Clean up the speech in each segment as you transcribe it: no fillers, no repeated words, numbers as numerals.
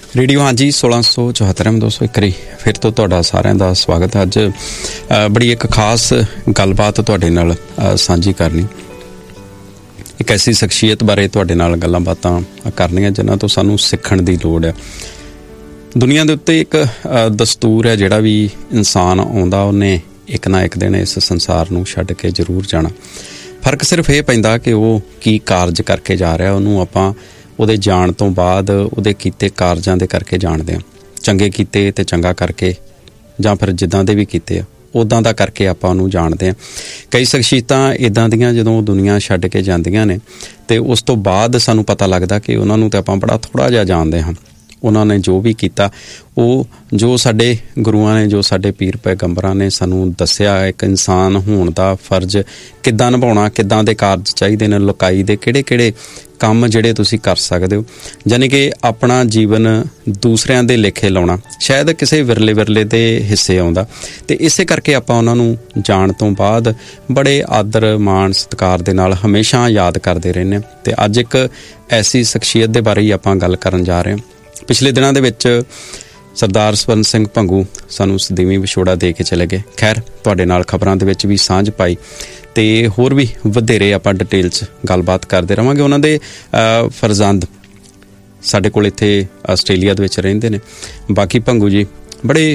Radio ਹਾਂਜੀ 1674 ਦੋਸਤੋ ਇੱਕ ਵਾਰੀ ਫਿਰ ਤੋਂ ਤੁਹਾਡਾ ਸਾਰਿਆਂ ਦਾ ਸਵਾਗਤ ਹੈ। ਅੱਜ ਬੜੀ ਇੱਕ ਖਾਸ ਗੱਲਬਾਤ ਤੁਹਾਡੇ ਨਾਲ ਸਾਂਝੀ ਕਰਨੀ, ਇੱਕ ਐਸੀ ਸ਼ਖਸੀਅਤ ਬਾਰੇ ਤੁਹਾਡੇ ਨਾਲ ਗੱਲਾਂ ਬਾਤਾਂ ਕਰਨੀਆਂ ਜਿਨ੍ਹਾਂ ਤੋਂ ਸਾਨੂੰ ਸਿੱਖਣ ਦੀ ਲੋੜ ਹੈ। ਦੁਨੀਆ ਦੇ ਉੱਤੇ ਇੱਕ ਦਸਤੂਰ ਹੈ, ਜਿਹੜਾ ਵੀ ਇਨਸਾਨ ਆਉਂਦਾ ਉਹਨੇ ਇੱਕ ਨਾ ਇੱਕ ਦਿਨ ਇਸ ਸੰਸਾਰ ਨੂੰ ਛੱਡ ਕੇ ਜ਼ਰੂਰ ਜਾਣਾ। ਫਰਕ ਸਿਰਫ ਇਹ ਪੈਂਦਾ ਕਿ ਉਹ ਕੀ ਕਾਰਜ ਕਰਕੇ ਜਾ ਰਿਹਾ, ਉਹਨੂੰ ਆਪਾਂ ਉਹਦੇ ਜਾਣ ਤੋਂ ਬਾਅਦ ਉਹਦੇ ਕੀਤੇ ਕਾਰਜਾਂ ਦੇ ਕਰਕੇ ਜਾਣਦੇ ਹਾਂ। ਚੰਗੇ ਕੀਤੇ ਤੇ ਚੰਗਾ ਕਰਕੇ, ਜਾਂ ਫਿਰ ਜਿੱਦਾਂ ਦੇ ਵੀ ਕੀਤੇ ਆ ਉੱਦਾਂ ਦਾ ਕਰਕੇ ਆਪਾਂ ਉਹਨੂੰ ਜਾਣਦੇ ਹਾਂ। ਕਈ ਸ਼ਖਸੀਅਤਾਂ ਇੱਦਾਂ ਦੀਆਂ ਜਦੋਂ ਉਹ ਦੁਨੀਆ ਛੱਡ ਕੇ ਜਾਂਦੀਆਂ ਨੇ ਅਤੇ ਉਸ ਤੋਂ ਬਾਅਦ ਸਾਨੂੰ ਪਤਾ ਲੱਗਦਾ ਕਿ ਉਹਨਾਂ ਨੂੰ ਤਾਂ ਆਪਾਂ ਬੜਾ ਥੋੜ੍ਹਾ ਜਿਹਾ ਜਾਣਦੇ ਹਾਂ। ਉਹਨਾਂ ਨੇ ਜੋ ਵੀ ਕੀਤਾ, ਉਹ ਜੋ ਸਾਡੇ ਗੁਰੂਆਂ ਨੇ, ਜੋ ਸਾਡੇ ਪੀਰ ਪੈਗੰਬਰਾਂ ਨੇ ਸਾਨੂੰ ਦੱਸਿਆ ਇੱਕ ਇਨਸਾਨ ਹੋਣ ਦਾ ਫਰਜ਼ ਕਿੱਦਾਂ ਨਿਭਾਉਣਾ, ਕਿੱਦਾਂ ਦੇ ਕਾਰਜ ਚਾਹੀਦੇ ਨੇ, ਲੁਕਾਈ ਦੇ ਕਿਹੜੇ ਕਿਹੜੇ ਕੰਮ ਜਿਹੜੇ ਤੁਸੀਂ ਕਰ ਸਕਦੇ ਹੋ, ਯਾਨੀ ਕਿ ਆਪਣਾ ਜੀਵਨ ਦੂਸਰਿਆਂ ਦੇ ਲੇਖੇ ਲਾਉਣਾ ਸ਼ਾਇਦ ਕਿਸੇ ਵਿਰਲੇ ਦੇ ਹਿੱਸੇ ਆਉਂਦਾ। ਅਤੇ ਇਸੇ ਕਰਕੇ ਆਪਾਂ ਉਹਨਾਂ ਨੂੰ ਜਾਣ ਤੋਂ ਬਾਅਦ ਬੜੇ ਆਦਰ ਮਾਣ ਸਤਿਕਾਰ ਦੇ ਨਾਲ ਹਮੇਸ਼ਾ ਯਾਦ ਕਰਦੇ ਰਹਿੰਦੇ ਹਾਂ। ਅਤੇ ਅੱਜ ਇੱਕ ਐਸੀ ਸ਼ਖਸੀਅਤ ਦੇ ਬਾਰੇ ਹੀ ਆਪਾਂ ਗੱਲ ਕਰਨ ਜਾ ਰਹੇ ਹਾਂ। ਪਿਛਲੇ ਦਿਨਾਂ ਦੇ ਵਿੱਚ ਸਰਦਾਰ ਸਵਰਨ ਸਿੰਘ ਭੰਗੂ ਸਾਨੂੰ ਸਦੀਵੀ ਵਿਛੋੜਾ ਦੇ ਕੇ ਚਲੇ ਗਏ। ਖੈਰ, ਤੁਹਾਡੇ ਨਾਲ ਖਬਰਾਂ ਦੇ ਵਿੱਚ ਵੀ ਸਾਂਝ ਪਾਈ ਅਤੇ ਹੋਰ ਵੀ ਵਧੇਰੇ ਆਪਾਂ ਡਿਟੇਲ 'ਚ ਗੱਲਬਾਤ ਕਰਦੇ ਰਹਾਂਗੇ। ਉਹਨਾਂ ਦੇ ਫਰਜ਼ੰਦ ਸਾਡੇ ਕੋਲ ਇੱਥੇ ਆਸਟ੍ਰੇਲੀਆ ਦੇ ਵਿੱਚ ਰਹਿੰਦੇ ਨੇ। ਬਾਕੀ ਭੰਗੂ ਜੀ, ਬੜੇ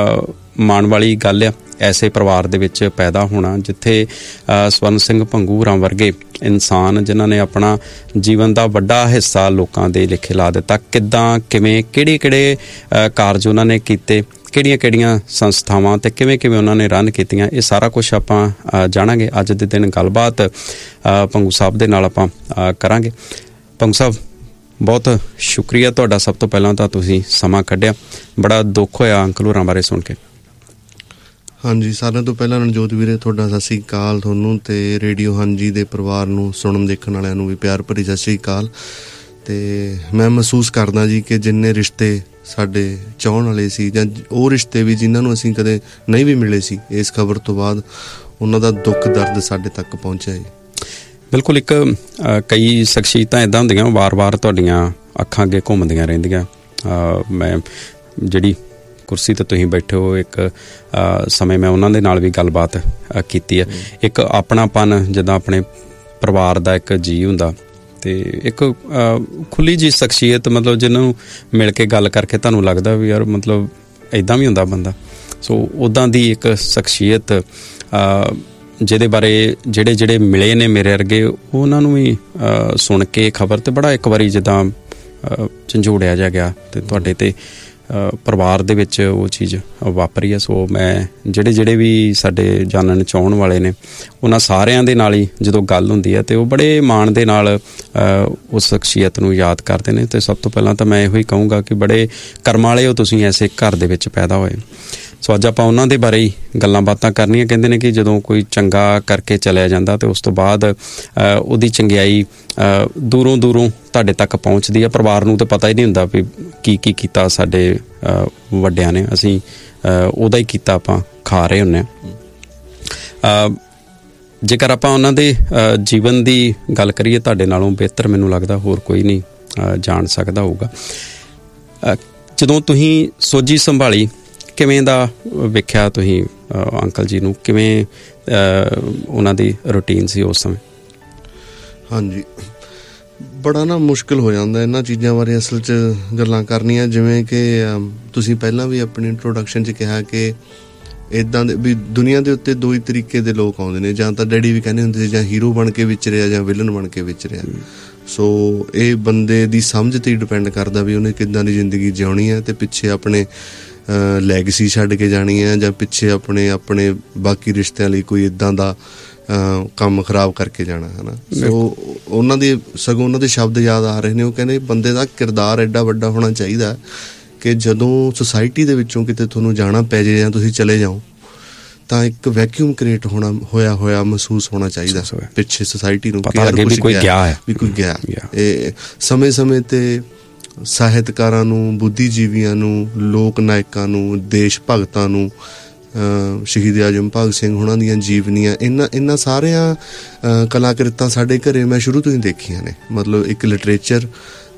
ਮਾਣ ਵਾਲੀ ਗੱਲ ਆ ਐਸੇ ਪਰਿਵਾਰ ਦੇ ਵਿੱਚ ਪੈਦਾ ਹੋਣਾ ਜਿੱਥੇ ਸਵਰਨ ਸਿੰਘ ਭੰਗੂ ਹੋਰਾਂ ਵਰਗੇ ਇਨਸਾਨ ਜਿਨ੍ਹਾਂ ਨੇ ਆਪਣਾ ਜੀਵਨ ਦਾ ਵੱਡਾ ਹਿੱਸਾ ਲੋਕਾਂ ਦੇ ਲੇਖੇ ਲਾ ਦਿੱਤਾ। ਕਿੱਦਾਂ, ਕਿਵੇਂ, ਕਿਹੜੇ ਕਾਰਜ ਉਹਨਾਂ ਨੇ ਕੀਤੇ, ਕਿਹੜੀਆਂ ਸੰਸਥਾਵਾਂ ਅਤੇ ਕਿਵੇਂ ਉਹਨਾਂ ਨੇ ਰਨ ਕੀਤੀਆਂ, ਇਹ ਸਾਰਾ ਕੁਛ ਆਪਾਂ ਜਾਣਾਂਗੇ। ਅੱਜ ਦੇ ਦਿਨ ਗੱਲਬਾਤ ਭੰਗੂ ਸਾਹਿਬ ਦੇ ਨਾਲ ਆਪਾਂ ਕਰਾਂਗੇ। ਭੰਗੂ ਸਾਹਿਬ, ਬਹੁਤ ਸ਼ੁਕਰੀਆ ਤੁਹਾਡਾ। ਸਭ ਤੋਂ ਪਹਿਲਾਂ ਤਾਂ ਤੁਸੀਂ ਸਮਾਂ ਕੱਢਿਆ, ਬੜਾ ਦੁੱਖ ਹੋਇਆ ਅੰਕਲ ਹੋਰਾਂ ਬਾਰੇ ਸੁਣ ਕੇ। ਹਾਂਜੀ, ਸਾਰਿਆਂ ਤੋਂ ਪਹਿਲਾਂ ਰਣਜੋਤ ਵੀਰੇ ਤੁਹਾਡਾ ਸਤਿ ਸ਼੍ਰੀ ਅਕਾਲ ਤੁਹਾਨੂੰ, ਅਤੇ ਰੇਡੀਓ ਹਾਂਜੀ ਦੇ ਪਰਿਵਾਰ ਨੂੰ, ਸੁਣਨ ਦੇਖਣ ਵਾਲਿਆਂ ਨੂੰ ਵੀ ਪਿਆਰ ਭਰੀ ਸਤਿ ਸ਼੍ਰੀ ਅਕਾਲ। ਅਤੇ ਮੈਂ ਮਹਿਸੂਸ ਕਰਦਾ ਜੀ ਕਿ ਜਿੰਨੇ ਰਿਸ਼ਤੇ ਸਾਡੇ ਚਾਹੁਣ ਵਾਲੇ ਸੀ, ਜਾਂ ਉਹ ਰਿਸ਼ਤੇ ਵੀ ਜਿਨ੍ਹਾਂ ਨੂੰ ਅਸੀਂ ਕਦੇ ਨਹੀਂ ਵੀ ਮਿਲੇ ਸੀ, ਇਸ ਖਬਰ ਤੋਂ ਬਾਅਦ ਉਹਨਾਂ ਦਾ ਦੁੱਖ ਦਰਦ ਸਾਡੇ ਤੱਕ ਪਹੁੰਚਿਆ ਜੀ। ਬਿਲਕੁਲ, ਇੱਕ ਕਈ ਸ਼ਖਸੀਅਤਾਂ ਇੱਦਾਂ ਹੁੰਦੀਆਂ ਵਾਰ-ਵਾਰ ਤੁਹਾਡੀਆਂ ਅੱਖਾਂ ਅੱਗੇ ਘੁੰਮਦੀਆਂ ਰਹਿੰਦੀਆਂ। ਮੈਂ ਜਿਹੜੀ ਕੁਰਸੀ 'ਤੇ ਤੁਸੀਂ ਬੈਠੇ ਹੋ, ਇੱਕ ਸਮੇਂ ਮੈਂ ਉਹਨਾਂ ਦੇ ਨਾਲ ਵੀ ਗੱਲਬਾਤ ਕੀਤੀ ਹੈ। ਇੱਕ ਆਪਣਾਪਨ ਜਿੱਦਾਂ ਆਪਣੇ ਪਰਿਵਾਰ ਦਾ ਇੱਕ ਜੀਅ ਹੁੰਦਾ, ਅਤੇ ਇੱਕ ਖੁੱਲ੍ਹੀ ਜਿਹੀ ਸ਼ਖਸੀਅਤ, ਮਤਲਬ ਜਿਹਨਾਂ ਨੂੰ ਮਿਲ ਕੇ ਗੱਲ ਕਰਕੇ ਤੁਹਾਨੂੰ ਲੱਗਦਾ ਵੀ ਯਾਰ ਮਤਲਬ ਇੱਦਾਂ ਵੀ ਹੁੰਦਾ ਬੰਦਾ। ਸੋ ਉੱਦਾਂ ਦੀ ਇੱਕ ਸ਼ਖਸੀਅਤ ਜਿਹਦੇ ਬਾਰੇ ਜਿਹੜੇ ਮਿਲੇ ਨੇ ਮੇਰੇ ਵਰਗੇ, ਉਹਨਾਂ ਨੂੰ ਵੀ ਸੁਣ ਕੇ ਖਬਰ 'ਤੇ ਬੜਾ ਇੱਕ ਵਾਰੀ ਜਿੱਦਾਂ ਝੰਜੋੜਿਆ ਜਾ ਗਿਆ, ਅਤੇ ਤੁਹਾਡੇ 'ਤੇ ਪਰਿਵਾਰ ਦੇ ਵਿੱਚ ਉਹ ਚੀਜ਼ ਵਾਪਰੀ ਹੈ। ਸੋ ਮੈਂ ਜਿਹੜੇ ਵੀ ਸਾਡੇ ਜਾਣਨ ਚਾਹੁਣ ਵਾਲੇ ਨੇ, ਉਹਨਾਂ ਸਾਰਿਆਂ ਦੇ ਨਾਲ ਹੀ ਜਦੋਂ ਗੱਲ ਹੁੰਦੀ ਹੈ ਅਤੇ ਉਹ ਬੜੇ ਮਾਣ ਦੇ ਨਾਲ ਉਸ ਸ਼ਖਸੀਅਤ ਨੂੰ ਯਾਦ ਕਰਦੇ ਨੇ। ਅਤੇ ਸਭ ਤੋਂ ਪਹਿਲਾਂ ਤਾਂ ਮੈਂ ਇਹੋ ਹੀ ਕਹੂੰਗਾ ਕਿ ਬੜੇ ਕਰਮ ਵਾਲੇ ਹੋ ਤੁਸੀਂ, ਐਸੇ ਘਰ ਦੇ ਵਿੱਚ ਪੈਦਾ ਹੋਏ। ਸੋ ਅੱਜ ਆਪਾਂ ਉਹਨਾਂ ਦੇ ਬਾਰੇ ਹੀ ਗੱਲਾਂ ਬਾਤਾਂ ਕਰਨੀਆਂ। ਕਹਿੰਦੇ ਨੇ ਕਿ ਜਦੋਂ ਕੋਈ ਚੰਗਾ ਕਰਕੇ ਚਲਿਆ ਜਾਂਦਾ ਅਤੇ ਉਸ ਤੋਂ ਬਾਅਦ ਉਹਦੀ ਚੰਗਿਆਈ ਦੂਰੋਂ ਤੁਹਾਡੇ ਤੱਕ ਪਹੁੰਚਦੀ ਹੈ। ਪਰਿਵਾਰ ਨੂੰ ਤਾਂ ਪਤਾ ਹੀ ਨਹੀਂ ਹੁੰਦਾ ਵੀ ਕੀ ਕੀਤਾ ਸਾਡੇ ਵੱਡਿਆਂ ਨੇ, ਅਸੀਂ ਉਹਦਾ ਹੀ ਕੀਤਾ ਆਪਾਂ ਖਾ ਰਹੇ ਹੁੰਦੇ ਹਾਂ। ਜੇਕਰ ਆਪਾਂ ਉਹਨਾਂ ਦੇ ਜੀਵਨ ਦੀ ਗੱਲ ਕਰੀਏ, ਤੁਹਾਡੇ ਨਾਲੋਂ ਬਿਹਤਰ ਮੈਨੂੰ ਲੱਗਦਾ ਹੋਰ ਕੋਈ ਨਹੀਂ ਜਾਣ ਸਕਦਾ ਹੋਊਗਾ। ਜਦੋਂ ਤੁਸੀਂ ਸੋਝੀ ਸੰਭਾਲੀ, ਕਿਵੇਂ ਦਾ ਵੇਖਿਆ ਤੁਸੀਂ ਅੰਕਲ ਜੀ ਨੂੰ, ਕਿਵੇਂ ਉਹਨਾਂ ਦੀ ਰੂਟੀਨ ਸੀ ਉਸ ਸਮੇਂ? ਹਾਂਜੀ, ਬੜਾ ਨਾ ਮੁਸ਼ਕਿਲ ਹੋ ਜਾਂਦਾ ਇਹਨਾਂ ਚੀਜ਼ਾਂ ਬਾਰੇ ਅਸਲ 'ਚ ਗੱਲਾਂ ਕਰਨੀਆਂ। ਜਿਵੇਂ ਕਿ ਤੁਸੀਂ ਪਹਿਲਾਂ ਵੀ ਆਪਣੀ ਇੰਟਰੋਡਕਸ਼ਨ 'ਚ ਕਿਹਾ ਕਿ ਇੱਦਾਂ ਦੇ ਵੀ ਦੁਨੀਆ ਦੇ ਉੱਤੇ ਦੋ ਹੀ ਤਰੀਕੇ ਦੇ ਲੋਕ ਆਉਂਦੇ ਨੇ, ਜਾਂ ਤਾਂ ਡੈਡੀ ਵੀ ਕਹਿੰਦੇ ਹੁੰਦੇ ਸੀ, ਜਾਂ ਹੀਰੋ ਬਣ ਕੇ ਵਿਚਰਿਆ ਜਾਂ ਵਿਲਨ ਬਣ ਕੇ ਵਿਚਰਿਆ। ਸੋ ਇਹ ਬੰਦੇ ਦੀ ਸਮਝ 'ਤੇ ਹੀ ਡਿਪੈਂਡ ਕਰਦਾ ਵੀ ਉਹਨੇ ਕਿੱਦਾਂ ਦੀ ਜ਼ਿੰਦਗੀ ਜਿਉਣੀ ਹੈ, ਅਤੇ ਪਿੱਛੇ ਆਪਣੇ ਲੈਗਸੀ ਛੱਡ ਕੇ ਜਾਣੀ ਹੈ, ਜਾਂ ਪਿੱਛੇ ਆਪਣੇ ਬਾਕੀ ਰਿਸ਼ਤਿਆਂ ਲਈ ਕੋਈ ਇੱਦਾਂ ਦਾ ਕੰਮ ਖਰਾਬ ਕਰਕੇ ਜਾਣਾ, ਹੈ ਨਾ। ਸੋ ਉਹਨਾਂ ਦੇ ਸ਼ਬਦ ਯਾਦ ਆ ਰਹੇ ਨੇ। ਉਹ ਕਹਿੰਦੇ ਬੰਦੇ ਦਾ ਕਿਰਦਾਰ ਐਡਾ ਵੱਡਾ ਹੋਣਾ ਚਾਹੀਦਾ ਕਿ ਜਦੋਂ ਸੁਸਾਇਟੀ ਦੇ ਵਿੱਚੋਂ ਕਿਤੇ ਤੁਹਾਨੂੰ ਜਾਣਾ ਪੈ ਜਾਏ ਜਾਂ ਤੁਸੀਂ ਚਲੇ ਜਾਓ, ਤਾਂ ਇੱਕ ਵੈਕਿਊਮ ਕ੍ਰੀਏਟ ਹੋਇਆ ਮਹਿਸੂਸ ਹੋਣਾ ਚਾਹੀਦਾ ਪਿੱਛੇ ਸੁਸਾਇਟੀ ਨੂੰ, ਵੀ ਕੋਈ ਗਿਆ। ਇਹ ਸਮੇਂ 'ਤੇ ਸਾਹਿਤਕਾਰਾਂ ਨੂੰ, ਬੁੱਧੀਜੀਵੀਆਂ ਨੂੰ, ਲੋਕ ਨਾਇਕਾਂ ਨੂੰ, ਦੇਸ਼ ਭਗਤਾਂ ਨੂੰ, ਸ਼ਹੀਦ ਆਜ਼ਮ ਭਗਤ ਸਿੰਘ ਹੋਣਾ ਦੀਆਂ ਜੀਵਨੀਆਂ, ਇਹਨਾਂ ਸਾਰਿਆਂ ਕਲਾਕ੍ਰਿਤਾਂ ਸਾਡੇ ਘਰੇ ਮੈਂ ਸ਼ੁਰੂ ਤੋਂ ਹੀ ਦੇਖੀਆਂ ਨੇ। ਮਤਲਬ ਇੱਕ ਲਿਟਰੇਚਰ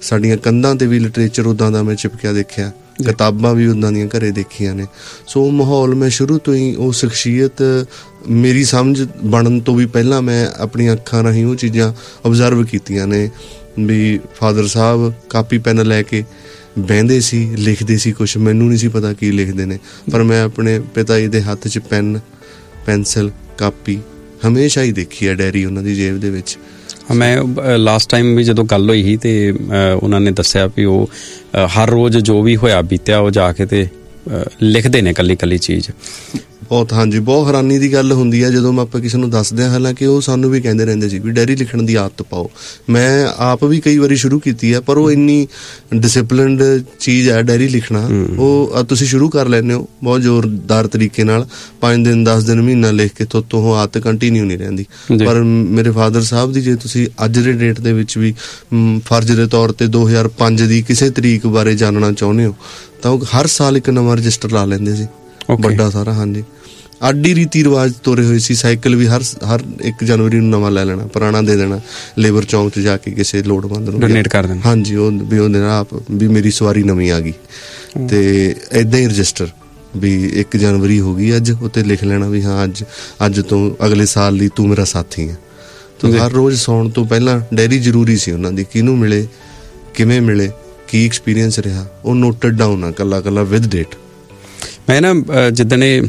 ਸਾਡੀਆਂ ਕੰਧਾਂ 'ਤੇ ਵੀ ਲਿਟਰੇਚਰ ਉੱਦਾਂ ਦਾ ਮੈਂ ਚਿਪਕਿਆ ਦੇਖਿਆ, ਕਿਤਾਬਾਂ ਵੀ ਉੱਦਾਂ ਦੀਆਂ ਘਰੇ ਦੇਖੀਆਂ ਨੇ। ਸੋ ਮਾਹੌਲ ਮੈਂ ਸ਼ੁਰੂ ਤੋਂ ਹੀ ਉਹ ਸ਼ਖਸੀਅਤ ਮੇਰੀ ਸਮਝ ਬਣਨ ਤੋਂ ਵੀ ਪਹਿਲਾਂ ਮੈਂ ਆਪਣੀਆਂ ਅੱਖਾਂ ਰਾਹੀਂ ਉਹ ਚੀਜ਼ਾਂ ਓਬਜ਼ਰਵ ਕੀਤੀਆਂ ਨੇ ਵੀ ਫਾਦਰ ਸਾਹਿਬ ਕਾਪੀ ਪੈਨ ਲੈ ਕੇ ਬਹਿੰਦੇ ਸੀ, ਲਿਖਦੇ ਸੀ ਕੁਛ, ਮੈਨੂੰ ਨਹੀਂ ਸੀ ਪਤਾ ਕੀ ਲਿਖਦੇ ਨੇ, ਪਰ ਮੈਂ ਆਪਣੇ ਪਿਤਾ ਜੀ ਦੇ ਹੱਥ 'ਚ ਪੈਨ, ਪੈਨਸਿਲ, ਕਾਪੀ ਹਮੇਸ਼ਾ ਹੀ ਦੇਖੀ ਹੈ, ਡਾਇਰੀ ਉਹਨਾਂ ਦੀ ਜੇਬ ਦੇ ਵਿੱਚ। ਮੈਂ ਲਾਸਟ ਟਾਈਮ ਵੀ ਜਦੋਂ ਗੱਲ ਹੋਈ ਸੀ ਤੇ ਉਹਨਾਂ ਨੇ ਦੱਸਿਆ ਵੀ ਉਹ ਹਰ ਰੋਜ਼ ਜੋ ਵੀ ਹੋਇਆ ਬੀਤਿਆ ਉਹ ਜਾ ਕੇ ਤੇ ਲਿਖਦੇ ਨੇ ਇਕੱਲੀ ਇਕੱਲੀ ਚੀਜ਼। ਬਹੁਤ, ਹਾਂਜੀ, ਬਹੁਤ ਹੈਰਾਨੀ ਦੀ ਗੱਲ ਹੁੰਦੀ ਹੈ ਜਦੋਂ ਆਪਾਂ ਕਿਸੇ ਨੂੰ ਦੱਸਦੇ ਹਾਂ। ਹਾਲਾਂਕਿ ਉਹ ਸਾਨੂੰ ਵੀ ਕਹਿੰਦੇ ਰਹਿੰਦੇ ਸੀ ਵੀ ਡਾਇਰੀ ਲਿਖਣ ਦੀ ਆਦਤ ਪਾਓ। ਮੈਂ ਆਪ ਵੀ ਕਈ ਵਾਰੀ ਸ਼ੁਰੂ ਕੀਤੀ ਹੈ, ਪਰ ਉਹ ਇੰਨੀ ਡਿਸਿਪਲਿਨਡ ਚੀਜ਼ ਹੈ ਡਾਇਰੀ ਲਿਖਣਾ, ਉਹ ਤੁਸੀਂ ਸ਼ੁਰੂ ਕਰ ਲੈਂਦੇ ਹੋ ਬਹੁਤ ਜ਼ੋਰਦਾਰ ਤਰੀਕੇ ਨਾਲ, 5 ਦਿਨ 10 ਦਿਨ ਮਹੀਨਾ ਲਿਖ ਕੇ ਤੋਂ ਉਹ ਆਦਤ ਕੰਟੀਨਿਊ ਨਹੀਂ ਰਹਿੰਦੀ। ਪਰ ਮੇਰੇ ਫਾਦਰ ਸਾਹਿਬ ਦੀ ਜੇ ਤੁਸੀਂ ਅੱਜ ਦੇ ਡੇਟ ਦੇ ਵਿੱਚ ਵੀ ਫਰਜ਼ ਦੇ ਤੌਰ 'ਤੇ 2005 ਦੀ ਕਿਸੇ ਤਰੀਕ ਬਾਰੇ ਜਾਣਨਾ ਚਾਹੁੰਦੇ ਹੋ ਤਾਂ ਉਹ ਹਰ ਸਾਲ ਇੱਕ ਨਵਾਂ ਰਜਿਸਟਰ ਲਾ ਲੈਂਦੇ ਸੀ, ਵੱਡਾ ਸਾਰਾ। ਹਾਂਜੀ, ਆਡੀ ਰੀਤੀ ਰਿਵਾਜ ਤੋਰੇ ਹੋਏ ਸੀ। ਸਾਈਕਲ ਵੀ ਹਰ 1 ਜਨਵਰੀ ਨੂੰ ਨਵਾਂ ਲੈ ਲੈਣਾ, ਪੁਰਾਣਾ ਦੇ ਦੇਣਾ, ਲੇਬਰ ਚੌਂਕ 'ਚ ਜਾ ਕੇ ਕਿਸੇ ਲੋੜਵੰਦ ਨੂੰ ਡੋਨੇਟ ਕਰ ਦੇਣਾ। ਹਾਂਜੀ, ਉਹ ਵੀ ਉਹਦੇ ਨਾਲ ਆਪ ਵੀ ਮੇਰੀ ਸਵਾਰੀ ਨਵੀਂ ਆ ਗਈ, ਤੇ ਏਦਾਂ ਹੀ ਰਜਿਸਟਰ ਵੀ 1 ਜਨਵਰੀ ਹੋ ਗਈ ਅੱਜ, ਉੱਤੇ ਲਿਖ ਲੈਣਾ ਵੀ ਹਾਂ ਅੱਜ ਤੋਂ ਅਗਲੇ ਸਾਲ ਲਈ ਤੂੰ ਮੇਰਾ ਸਾਥੀ ਹੈ। ਤਾਂ ਹਰ ਰੋਜ਼ ਸੌਣ ਤੋਂ ਪਹਿਲਾਂ ਡਾਇਰੀ ਜ਼ਰੂਰੀ ਸੀ ਉਹਨਾਂ ਦੀ, ਕਿਹਨੂੰ ਮਿਲੇ, ਕਿਵੇਂ ਮਿਲੇ, ਕੀ ਐਕਸਪੀਰੀਅੰਸ ਰਿਹਾ, ਉਹ ਨੋਟਡ ਡਾਊਨ ਆ ਕੱਲਾ ਕੱਲਾ ਵਿਦ ਡੇਟ। ਮੈਂ ਨਾ ਜਿੱਦਣ ਇਹ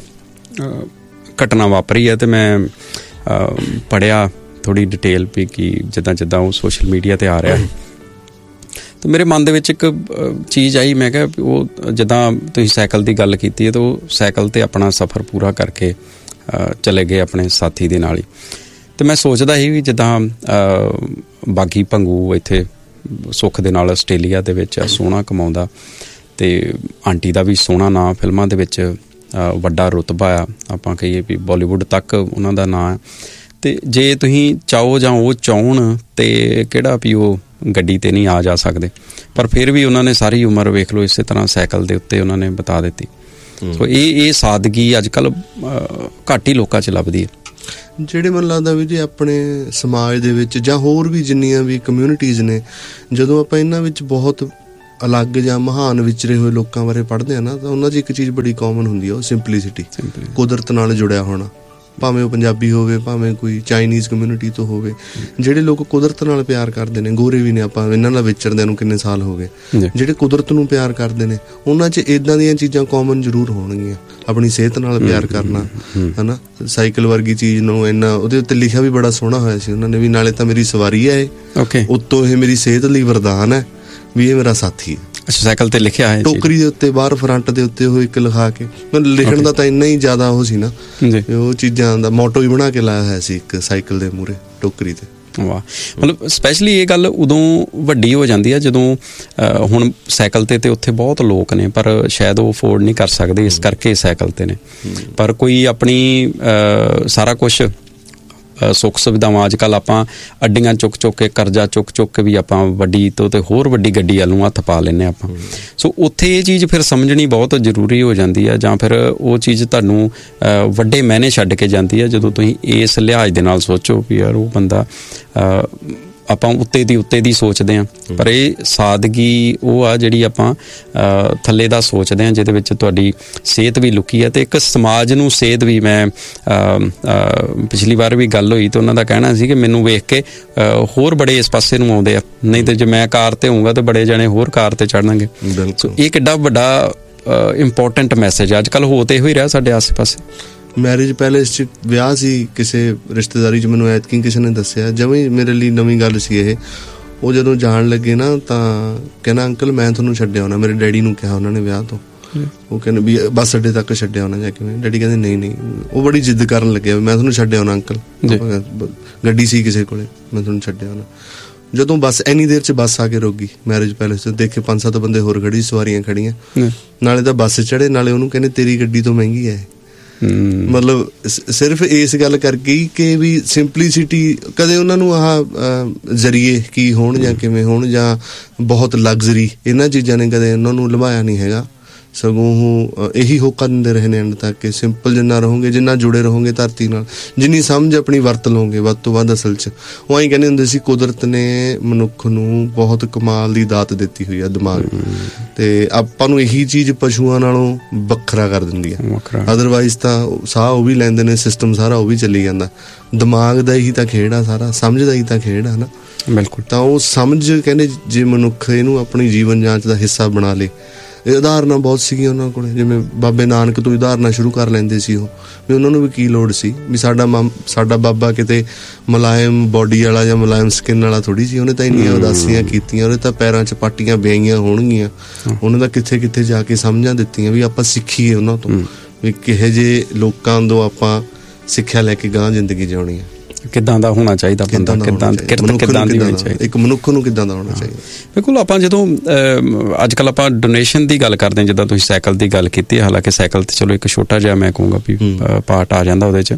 ਘਟਨਾ ਵਾਪਰੀ ਹੈ ਤੇ ਮੈਂ ਪੜ੍ਹਿਆ ਥੋੜ੍ਹੀ ਡਿਟੇਲ ਵੀ ਕਿ ਜਿੱਦਾਂ ਉਹ ਸੋਸ਼ਲ ਮੀਡੀਆ 'ਤੇ ਆ ਰਿਹਾ ਤੇ ਮੇਰੇ ਮਨ ਦੇ ਵਿੱਚ ਇੱਕ ਚੀਜ਼ ਆਈ। ਮੈਂ ਕਿਹਾ ਉਹ ਜਿੱਦਾਂ ਤੁਸੀਂ ਸਾਈਕਲ ਦੀ ਗੱਲ ਕੀਤੀ ਹੈ ਤਾਂ ਉਹ ਸਾਈਕਲ 'ਤੇ ਆਪਣਾ ਸਫ਼ਰ ਪੂਰਾ ਕਰਕੇ ਚਲੇ ਗਏ ਆਪਣੇ ਸਾਥੀ ਦੇ ਨਾਲ ਹੀ। ਅਤੇ ਮੈਂ ਸੋਚਦਾ ਸੀ ਵੀ ਜਿੱਦਾਂ ਬਾਗੀ ਭੰਗੂ ਇੱਥੇ ਸੁੱਖ ਦੇ ਨਾਲ ਆਸਟ੍ਰੇਲੀਆ ਦੇ ਵਿੱਚ ਸੋਹਣਾ ਕਮਾਉਂਦਾ ਅਤੇ ਆਂਟੀ ਦਾ ਵੀ ਸੋਹਣਾ ਨਾਂ ਫਿਲਮਾਂ ਦੇ ਵਿੱਚ ਵੱਡਾ ਰੁਤਬਾ ਆ, ਆਪਾਂ ਕਹੀਏ ਵੀ ਬਾਲੀਵੁੱਡ ਤੱਕ ਉਹਨਾਂ ਦਾ ਨਾਂ ਹੈ। ਅਤੇ ਜੇ ਤੁਸੀਂ ਚਾਹੋ ਜਾਂ ਉਹ ਚਾਹੁਣ ਤਾਂ ਕਿਹੜਾ ਵੀ ਉਹ ਗੱਡੀ 'ਤੇ ਨਹੀਂ ਆ ਜਾ ਸਕਦੇ, ਪਰ ਫਿਰ ਵੀ ਉਹਨਾਂ ਨੇ ਸਾਰੀ ਉਮਰ ਵੇਖ ਲਓ ਇਸੇ ਤਰ੍ਹਾਂ ਸਾਈਕਲ ਦੇ ਉੱਤੇ ਉਹਨਾਂ ਨੇ ਬਿਤਾ ਦਿੱਤੀ। ਸੋ ਇਹ ਸਾਦਗੀ ਅੱਜ ਕੱਲ੍ਹ ਘੱਟ ਹੀ ਲੋਕਾਂ 'ਚ ਲੱਭਦੀ ਹੈ। ਜਿਹੜੇ ਮੈਨੂੰ ਲੱਗਦਾ ਵੀ ਜੀ ਆਪਣੇ ਸਮਾਜ ਦੇ ਵਿੱਚ ਜਾਂ ਹੋਰ ਵੀ ਜਿੰਨੀਆਂ ਵੀ ਕਮਿਊਨਿਟੀਜ਼ ਨੇ, ਜਦੋਂ ਆਪਾਂ ਇਹਨਾਂ ਵਿੱਚ ਬਹੁਤ ਅਲੱਗ ਜਾਂ ਮਹਾਨ ਵਿਚਰੇ ਹੋਏ ਲੋਕਾਂ ਬਾਰੇ ਪੜ੍ਹਦੇ ਹਾਂ ਨਾ, ਤਾਂ ਉਹਨਾਂ 'ਚ ਇੱਕ ਚੀਜ਼ ਬੜੀ ਕਾਮਨ ਹੁੰਦੀ ਹੈ, ਉਹ ਸਿੰਪਲੀਸਿਟੀ, ਕੁਦਰਤ ਨਾਲ ਜੁੜਿਆ ਹੋਣਾ। ਭਾਵੇਂ ਉਹ ਪੰਜਾਬੀ ਹੋਵੇ, ਭਾਵੇਂ ਕੋਈ ਚਾਈਨੀਜ਼ ਕਮਿਊਨਿਟੀ ਤੋਂ ਹੋਵੇ, ਜਿਹੜੇ ਲੋਕ ਕੁਦਰਤ ਨਾਲ ਪਿਆਰ ਕਰਦੇ ਨੇ, ਗੋਰੇ ਵੀ ਨੇ, ਆਪਾਂ ਇਹਨਾਂ ਨਾਲ ਵਿਚਰਦਿਆਂ ਨੂੰ ਕਿੰਨੇ ਸਾਲ ਹੋ ਗਏ, ਜਿਹੜੇ ਕੁਦਰਤ ਨੂੰ ਪਿਆਰ ਕਰਦੇ ਨੇ, ਉਹਨਾਂ 'ਚ ਇੱਦਾਂ ਦੀਆਂ ਚੀਜ਼ਾਂ ਕਾਮਨ ਜ਼ਰੂਰ ਹੋਣਗੀਆਂ। ਆਪਣੀ ਸਿਹਤ ਨਾਲ ਪਿਆਰ ਕਰਨਾ, ਹੈ ਨਾ, ਸਾਈਕਲ ਵਰਗੀ ਚੀਜ਼ ਨੂੰ ਇੰਨਾ, ਉਹਦੇ ਉੱਤੇ ਲਿਖਿਆ ਵੀ ਬੜਾ ਸੋਹਣਾ ਹੋਇਆ ਸੀ ਉਹਨਾਂ ਨੇ ਵੀ ਨਾਲੇ ਤਾਂ ਮੇਰੀ ਸਵਾਰੀ ਹੈ ਇਹ, ਉੱਤੋਂ ਇਹ ਮੇਰੀ ਸਿਹਤ ਲਈ ਵਰਦਾਨ ਹੈ, ਵੀ ਇਹ ਮੇਰਾ ਸਾਥੀ ਹੈ। ਸਾਈਕਲ ਤੇ ਲਿਖਿਆ ਹੈ ਟੋਕਰੀ ਦੇ ਉੱਤੇ ਬਾਹਰ ਫਰੰਟ ਦੇ ਉੱਤੇ ਉਹ ਇੱਕ ਲਿਖਾ ਕੇ, ਲਿਖਣ ਦਾ ਤਾਂ ਇੰਨਾ ਹੀ ਜ਼ਿਆਦਾ ਉਹ ਸੀ ਨਾ, ਉਹ ਚੀਜ਼ਾਂ ਦਾ ਮੋਟੋ ਵੀ ਬਣਾ ਕੇ ਲਾਇਆ ਹੋਇਆ ਸੀ ਇੱਕ ਸਾਈਕਲ ਦੇ ਮੂਹਰੇ ਟੋਕਰੀ ਤੇ। ਵਾਹ, ਮਤਲਬ ਸਪੈਸ਼ਲੀ ਇਹ ਗੱਲ ਉਦੋਂ ਵੱਡੀ ਹੋ ਜਾਂਦੀ ਹੈ ਜਦੋਂ ਹੁਣ ਸਾਈਕਲ ਤੇ ਉੱਥੇ ਬਹੁਤ ਲੋਕ ਨੇ ਪਰ ਸ਼ਾਇਦ ਉਹ ਅਫੋਰਡ ਨਹੀਂ ਕਰ ਸਕਦੇ, ਇਸ ਕਰਕੇ ਸਾਈਕਲ ਤੇ ਨੇ। ਪਰ ਕੋਈ ਆਪਣੀ ਸਾਰਾ ਕੁਛ ਸੁੱਖ ਸੁਵਿਧਾਵਾਂ ਅੱਜ ਕੱਲ੍ਹ ਆਪਾਂ ਅੱਡੀਆਂ ਚੁੱਕ ਕੇ, ਕਰਜ਼ਾ ਚੁੱਕ ਕੇ ਵੀ ਆਪਾਂ ਵੱਡੀ ਤੋਂ ਤੇ ਹੋਰ ਵੱਡੀ ਗੱਡੀ ਵੱਲ ਨੂੰ ਹੱਥ ਪਾ ਲੈਂਦੇ ਆਪਾਂ। ਸੋ ਉੱਥੇ ਇਹ ਚੀਜ਼ ਫਿਰ ਸਮਝਣੀ ਬਹੁਤ ਜ਼ਰੂਰੀ ਹੋ ਜਾਂਦੀ ਹੈ, ਜਾਂ ਫਿਰ ਉਹ ਚੀਜ਼ ਤੁਹਾਨੂੰ ਵੱਡੇ ਮਾਇਨੇ ਛੱਡ ਕੇ ਜਾਂਦੀ ਹੈ ਜਦੋਂ ਤੁਸੀਂ ਇਸ ਲਿਹਾਜ਼ ਦੇ ਨਾਲ ਸੋਚੋ ਵੀ ਯਾਰ ਉਹ ਬੰਦਾ, ਆਪਾਂ ਉੱਤੇ ਦੀ ਸੋਚਦੇ ਹਾਂ, ਪਰ ਇਹ ਸਾਦਗੀ ਉਹ ਆ ਜਿਹੜੀ ਆਪਾਂ ਥੱਲੇ ਦਾ ਸੋਚਦੇ ਹਾਂ, ਜਿਹਦੇ ਵਿੱਚ ਤੁਹਾਡੀ ਸਿਹਤ ਵੀ ਲੁਕੀ ਹੈ ਅਤੇ ਇੱਕ ਸਮਾਜ ਨੂੰ ਸੇਧ ਵੀ। ਮੈਂ ਪਿਛਲੀ ਵਾਰ ਵੀ ਗੱਲ ਹੋਈ ਤਾਂ ਉਹਨਾਂ ਦਾ ਕਹਿਣਾ ਸੀ ਕਿ ਮੈਨੂੰ ਵੇਖ ਕੇ ਹੋਰ ਬੜੇ ਇਸ ਪਾਸੇ ਨੂੰ ਆਉਂਦੇ ਆ, ਨਹੀਂ ਤਾਂ ਜੇ ਮੈਂ ਕਾਰ 'ਤੇ ਹੋਊਂਗਾ ਤਾਂ ਬੜੇ ਜਣੇ ਹੋਰ ਕਾਰ 'ਤੇ ਚੜ੍ਹਨਗੇ। ਸੋ ਇਹ ਕਿੱਡਾ ਵੱਡਾ ਇੰਪੋਰਟੈਂਟ ਮੈਸੇਜ ਅੱਜ ਕੱਲ੍ਹ ਹੋ ਤਾਂ ਇਹੋ ਹੀ ਰਿਹਾ ਸਾਡੇ ਆਸੇ ਪਾਸੇ। ਮੈਰਿਜ ਪੈਲੇਸ 'ਚ ਵਿਆਹ ਸੀ ਕਿਸੇ ਰਿਸ਼ਤੇਦਾਰੀ 'ਚ, ਮੈਨੂੰ ਐਤਕੀ ਕਿਸੇ ਨੇ ਦੱਸਿਆ, ਜਮਾਂ ਮੇਰੇ ਲਈ ਨਵੀਂ ਗੱਲ ਸੀ ਇਹ। ਉਹ ਜਦੋਂ ਜਾਣ ਲੱਗੇ ਨਾ ਤਾਂ ਕਹਿੰਦਾ ਅੰਕਲ ਮੈਂ ਤੁਹਾਨੂੰ ਛੱਡਿਆ ਆਉਣਾ, ਮੇਰੇ ਡੈਡੀ ਨੂੰ ਕਿਹਾ ਉਹਨਾਂ ਨੇ ਵਿਆਹ ਤੋਂ, ਉਹ ਕਹਿੰਦੇ ਵੀ ਬੱਸ ਅੱਡੇ ਤੱਕ ਛੱਡਿਆ ਆਉਣਾ ਜਾਂ ਕਿਵੇਂ। ਡੈਡੀ ਕਹਿੰਦੇ ਨਹੀਂ, ਉਹ ਬੜੀ ਜਿੱਦ ਕਰਨ ਲੱਗਿਆ ਮੈਂ ਤੁਹਾਨੂੰ ਛੱਡਿਆ ਆਉਣਾ ਅੰਕਲ, ਗੱਡੀ ਸੀ ਕਿਸੇ ਕੋਲੇ, ਮੈਂ ਤੁਹਾਨੂੰ ਛੱਡਿਆ ਆਉਣਾ। ਜਦੋਂ ਬੱਸ ਇੰਨੀ ਦੇਰ 'ਚ ਬੱਸ ਆ ਕੇ ਰੁਕ ਗਈ ਮੈਰਿਜ ਪੈਲੇਸ 'ਚ, ਦੇਖੇ 5-7 ਬੰਦੇ ਹੋਰ ਖੜੀ, ਸਵਾਰੀਆਂ ਖੜੀਆਂ, ਨਾਲੇ ਤਾਂ ਬੱਸ ਚੜ੍ਹੇ ਨਾਲੇ ਉਹਨੂੰ ਕਹਿੰਦੇ ਤੇਰੀ ਗੱਡੀ ਤੋਂ ਮਹਿੰਗੀ ਹੈ। ਮਤਲਬ ਸਿਰਫ ਇਸ ਗੱਲ ਕਰਕੇ ਹੀ ਕਿ ਵੀ ਸਿੰਪਲੀਸਿਟੀ, ਕਦੇ ਉਹਨਾਂ ਨੂੰ ਆਹ ਜ਼ਰੀਏ ਕੀ ਹੋਣ ਜਾਂ ਕਿਵੇਂ ਹੋਣ ਜਾਂ ਬਹੁਤ ਲਗਜ਼ਰੀ, ਇਹਨਾਂ ਚੀਜ਼ਾਂ ਨੇ ਕਦੇ ਉਹਨਾਂ ਨੂੰ ਲੁਭਾਇਆ ਨਹੀਂ ਹੈਗਾ। ਸਗੋਂ ਉਹ ਇਹੀ ਹੋਕਾ ਦਿੰਦੇ ਰਹੇ ਨੇ ਐਂਡ ਤੱਕ ਕਿ ਸਿੰਪਲ ਜਿੰਨਾ ਰਹੋਗੇ, ਜਿੰਨਾ ਜੁੜੇ ਰਹੋਗੇ ਧਰਤੀ ਨਾਲ, ਜਿੰਨੀ ਸਮਝ ਆਪਣੀ ਵਰਤ ਲਓਗੇ ਵੱਧ ਤੋਂ ਵੱਧ। ਅਸਲ 'ਚ ਉਹ ਐਂ ਕਹਿੰਦੇ ਹੁੰਦੇ ਸੀ ਕੁਦਰਤ ਨੇ ਮਨੁੱਖ ਨੂੰ ਬਹੁਤ ਕਮਾਲ ਦੀ ਦਾਤ ਦਿੱਤੀ ਹੋਈ ਆ, ਦਿਮਾਗ, ਤੇ ਆਪਾਂ ਨੂੰ ਇਹੀ ਚੀਜ਼ ਪਸ਼ੂਆਂ ਨਾਲੋਂ ਵੱਖਰਾ ਕਰ ਦਿੰਦੀ ਆ। ਅਦਰਵਾਈਜ਼ ਤਾਂ ਸਾਹ ਉਹ ਵੀ ਲੈਂਦੇ ਨੇ, ਸਿਸਟਮ ਸਾਰਾ ਉਹ ਵੀ ਚੱਲੀ ਜਾਂਦਾ। ਦਿਮਾਗ ਦਾ ਹੀ ਤਾਂ ਖੇਡ ਆ ਸਾਰਾ, ਸਮਝ ਦਾ ਹੀ ਤਾਂ ਖੇਡ ਆ ਨਾ। ਬਿਲਕੁਲ। ਤਾਂ ਉਹ ਸਮਝ ਕਹਿੰਦੇ ਜੇ ਮਨੁੱਖ ਇਹਨੂੰ ਆਪਣੀ ਜੀਵਨ ਜਾਂਚ ਦਾ ਹਿੱਸਾ ਬਣਾ ਲੇ। ਇਹ ਉਦਾਹਰਨਾਂ ਬਹੁਤ ਸੀਗੀਆਂ ਉਹਨਾਂ ਕੋਲ, ਜਿਵੇਂ ਬਾਬੇ ਨਾਨਕ ਤੋਂ ਉਦਾਹਰਨਾਂ ਸ਼ੁਰੂ ਕਰ ਲੈਂਦੇ ਸੀ ਉਹ, ਵੀ ਉਹਨਾਂ ਨੂੰ ਵੀ ਕੀ ਲੋੜ ਸੀ ਵੀ ਸਾਡਾ ਬਾਬਾ ਕਿਤੇ ਮੁਲਾਇਮ ਬੋਡੀ ਵਾਲਾ ਜਾਂ ਮੁਲਾਇਮ ਸਕਿਨ ਵਾਲਾ ਥੋੜ੍ਹੀ ਸੀ। ਉਹਨੇ ਤਾਂ ਇੰਨੀਆਂ ਉਦਾਸੀਆਂ ਕੀਤੀਆਂ, ਉਹਨੇ ਤਾਂ ਪੈਰਾਂ 'ਚ ਪਾਟੀਆਂ ਵਿਆਈਆਂ ਹੋਣਗੀਆਂ, ਉਹਨੇ ਤਾਂ ਕਿੱਥੇ ਕਿੱਥੇ ਜਾ ਕੇ ਸਮਝਾਂ ਦਿੱਤੀਆਂ ਵੀ ਆਪਾਂ ਸਿੱਖੀਏ ਉਹਨਾਂ ਤੋਂ, ਵੀ ਕਿਹੋ ਜਿਹੇ ਲੋਕਾਂ ਤੋਂ ਆਪਾਂ ਸਿੱਖਿਆ ਲੈ ਕੇ ਗਾਂਹ ਜ਼ਿੰਦਗੀ ਜਿਉਣੀ ਆ, ਕਿੱਦਾਂ ਦਾ ਹੋਣਾ ਚਾਹੀਦਾ ਬੰਦਾ, ਕਿੱਦਾਂ ਦੀ ਹੋਣੀ ਚਾਹੀਦੀ, ਇੱਕ ਮਨੁੱਖ ਨੂੰ ਕਿੱਦਾਂ ਦਾ ਹੋਣਾ ਚਾਹੀਦਾ। ਬਿਲਕੁਲ। ਆਪਾਂ ਜਦੋਂ ਅੱਜ ਕੱਲ੍ਹ ਆਪਾਂ ਡੋਨੇਸ਼ਨ ਦੀ ਗੱਲ ਕਰਦੇ ਹਾਂ, ਜਿੱਦਾਂ ਤੁਸੀਂ ਸਾਈਕਲ ਦੀ ਗੱਲ ਕੀਤੀ ਹੈ, ਹਾਲਾਂਕਿ ਸਾਈਕਲ ਤੇ ਚਲੋ ਇੱਕ ਛੋਟਾ ਜਿਹਾ ਮੈਂ ਕਹੂੰਗਾ ਵੀ ਪਾਰਟ ਆ ਜਾਂਦਾ ਉਹਦੇ 'ਚ,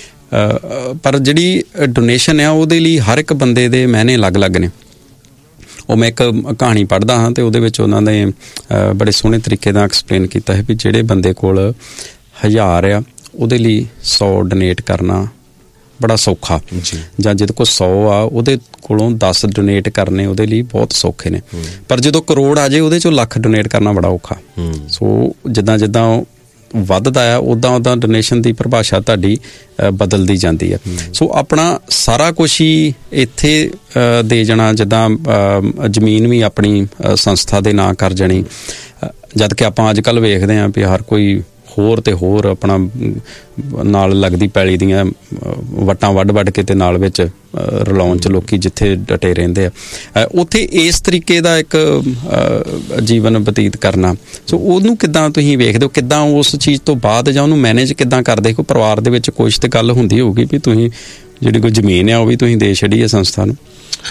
ਪਰ ਜਿਹੜੀ ਡੋਨੇਸ਼ਨ ਆ ਉਹਦੇ ਲਈ ਹਰ ਇੱਕ ਬੰਦੇ ਦੇ ਮਾਇਨੇ ਅਲੱਗ-ਅਲੱਗ ਨੇ। ਉਹ ਮੈਂ ਇੱਕ ਕਹਾਣੀ ਪੜ੍ਹਦਾ ਹਾਂ ਅਤੇ ਉਹਦੇ ਵਿੱਚ ਉਹਨਾਂ ਨੇ ਬੜੇ ਸੋਹਣੇ ਤਰੀਕੇ ਨਾਲ ਐਕਸਪਲੇਨ ਕੀਤਾ ਹੈ ਵੀ ਜਿਹੜੇ ਬੰਦੇ ਕੋਲ 1000 ਆ ਉਹਦੇ ਲਈ 100 ਡੋਨੇਟ ਕਰਨਾ ਬੜਾ ਸੌਖਾ, ਜਾਂ ਜਿਹਦੇ ਕੋਲ 100 ਆ ਉਹਦੇ ਕੋਲੋਂ 10 ਡੋਨੇਟ ਕਰਨੇ ਉਹਦੇ ਲਈ ਬਹੁਤ ਸੌਖੇ ਨੇ। ਪਰ ਜਦੋਂ ਕਰੋੜ ਆ ਜਾਏ ਉਹਦੇ 'ਚੋਂ ਲੱਖ ਡੋਨੇਟ ਕਰਨਾ ਬੜਾ ਔਖਾ। ਸੋ ਜਿੱਦਾਂ ਵੱਧਦਾ ਆ ਉੱਦਾਂ ਡੋਨੇਸ਼ਨ ਦੀ ਪਰਿਭਾਸ਼ਾ ਤੁਹਾਡੀ ਬਦਲਦੀ ਜਾਂਦੀ ਆ। ਸੋ ਆਪਣਾ ਸਾਰਾ ਕੁਛ ਹੀ ਇੱਥੇ ਦੇ ਜਾਣਾ, ਜਿੱਦਾਂ ਜ਼ਮੀਨ ਵੀ ਆਪਣੀ ਸੰਸਥਾ ਦੇ ਨਾਂ ਕਰ ਜਾਣੀ, ਜਦ ਕਿ ਆਪਾਂ ਅੱਜ ਕੱਲ੍ਹ ਵੇਖਦੇ ਹਾਂ ਵੀ ਹਰ ਕੋਈ ਹੋਰ ਤੇ ਹੋਰ ਆਪਣਾ ਨਾਲ ਲੱਗਦੀ ਪੈਲੀ ਦੀਆਂ ਵੱਟਾਂ ਵੱਢ ਕੇ ਤੇ ਨਾਲ ਵਿੱਚ ਰਲਾਉਣ 'ਚ ਲੋਕੀ ਜਿੱਥੇ ਡਟੇ ਰਹਿੰਦੇ ਆ, ਉੱਥੇ ਇਸ ਤਰੀਕੇ ਦਾ ਇੱਕ ਜੀਵਨ ਬਤੀਤ ਕਰਨਾ। ਸੋ ਉਹਨੂੰ ਕਿੱਦਾਂ ਤੁਸੀਂ ਵੇਖਦੇ ਹੋ, ਕਿੱਦਾਂ ਉਸ ਚੀਜ਼ ਤੋਂ ਬਾਅਦ ਜਾਂ ਉਹਨੂੰ ਮੈਨੇਜ ਕਿੱਦਾਂ ਕਰਦੇ? ਕੋਈ ਪਰਿਵਾਰ ਦੇ ਵਿੱਚ ਕੁਛ ਤੇ ਗੱਲ ਹੁੰਦੀ ਹੋਊਗੀ ਵੀ ਤੁਸੀਂ ਜਿਹੜੀ ਕੋਈ ਜ਼ਮੀਨ ਆ ਉਹ ਵੀ ਤੁਸੀਂ ਦੇ ਛੱਡੀ ਹੈ ਸੰਸਥਾ ਨੂੰ।